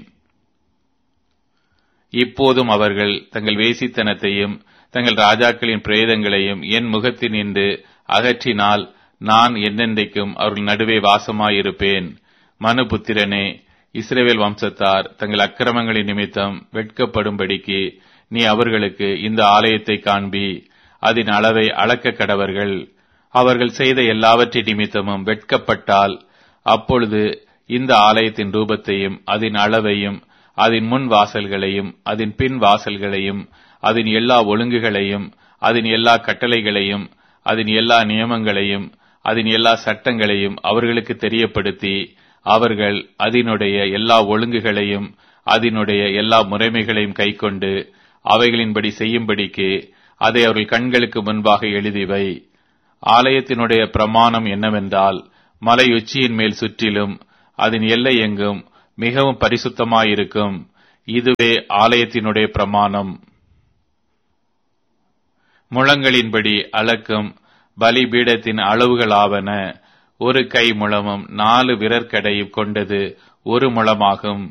A: இப்போதும் அவர்கள் தங்கள் வேசித்தனத்தையும் தங்கள் ராஜாக்களின் பிரேதங்களையும் என் முகத்தினின்று அகற்றினால் நான் என்னென்றைக்கும் அவர்கள் நடுவே வாசமாயிருப்பேன். மனுபுத்திரனே, இஸ்ரவேல் வம்சத்தார் தங்கள் அக்கிரமங்களின் நிமித்தம் வெட்கப்படும்படிக்கு நீ அவர்களுக்கு இந்த ஆலயத்தை காண்பி. அதன் அளவை அளக்க கடவர்கள். அவர்கள் செய்த எல்லாவற்றின் நிமித்தமும் வெட்கப்பட்டால் அப்பொழுது இந்த ஆலயத்தின் ரூபத்தையும் அதன் அளவையும் அதன் முன் வாசல்களையும் அதன் பின் வாசல்களையும் அதன் எல்லா ஒழுங்குகளையும் அதன் எல்லா கட்டளைகளையும் அதன் எல்லா நியமங்களையும் அதன் எல்லா சட்டங்களையும் அவர்களுக்கு தெரியப்படுத்தி அவர்கள் அதனுடைய எல்லா ஒழுங்குகளையும் அதனுடைய எல்லா முறைமைகளையும் கைக்கொண்டு அவைகளின்படி செய்யும்படிக்கு அதை அவர்கள் கண்களுக்கு முன்பாக எழுதிவை. ஆலயத்தினுடைய பிரமாணம் என்னவென்றால், மலையுச்சியின் மேல் சுற்றிலும் அதன் எல்லை எங்கும் மிகவும் பரிசுத்தமாயிருக்கும். இதுவே ஆலயத்தினுடைய பிரமாணம். முழங்களின்படி அளக்கும் பலிபீடத்தின் அளவுகளாவன: ஒரு கை முழமும் நாலு விரற்கடையும் கொண்டது ஒரு முழமாகும்.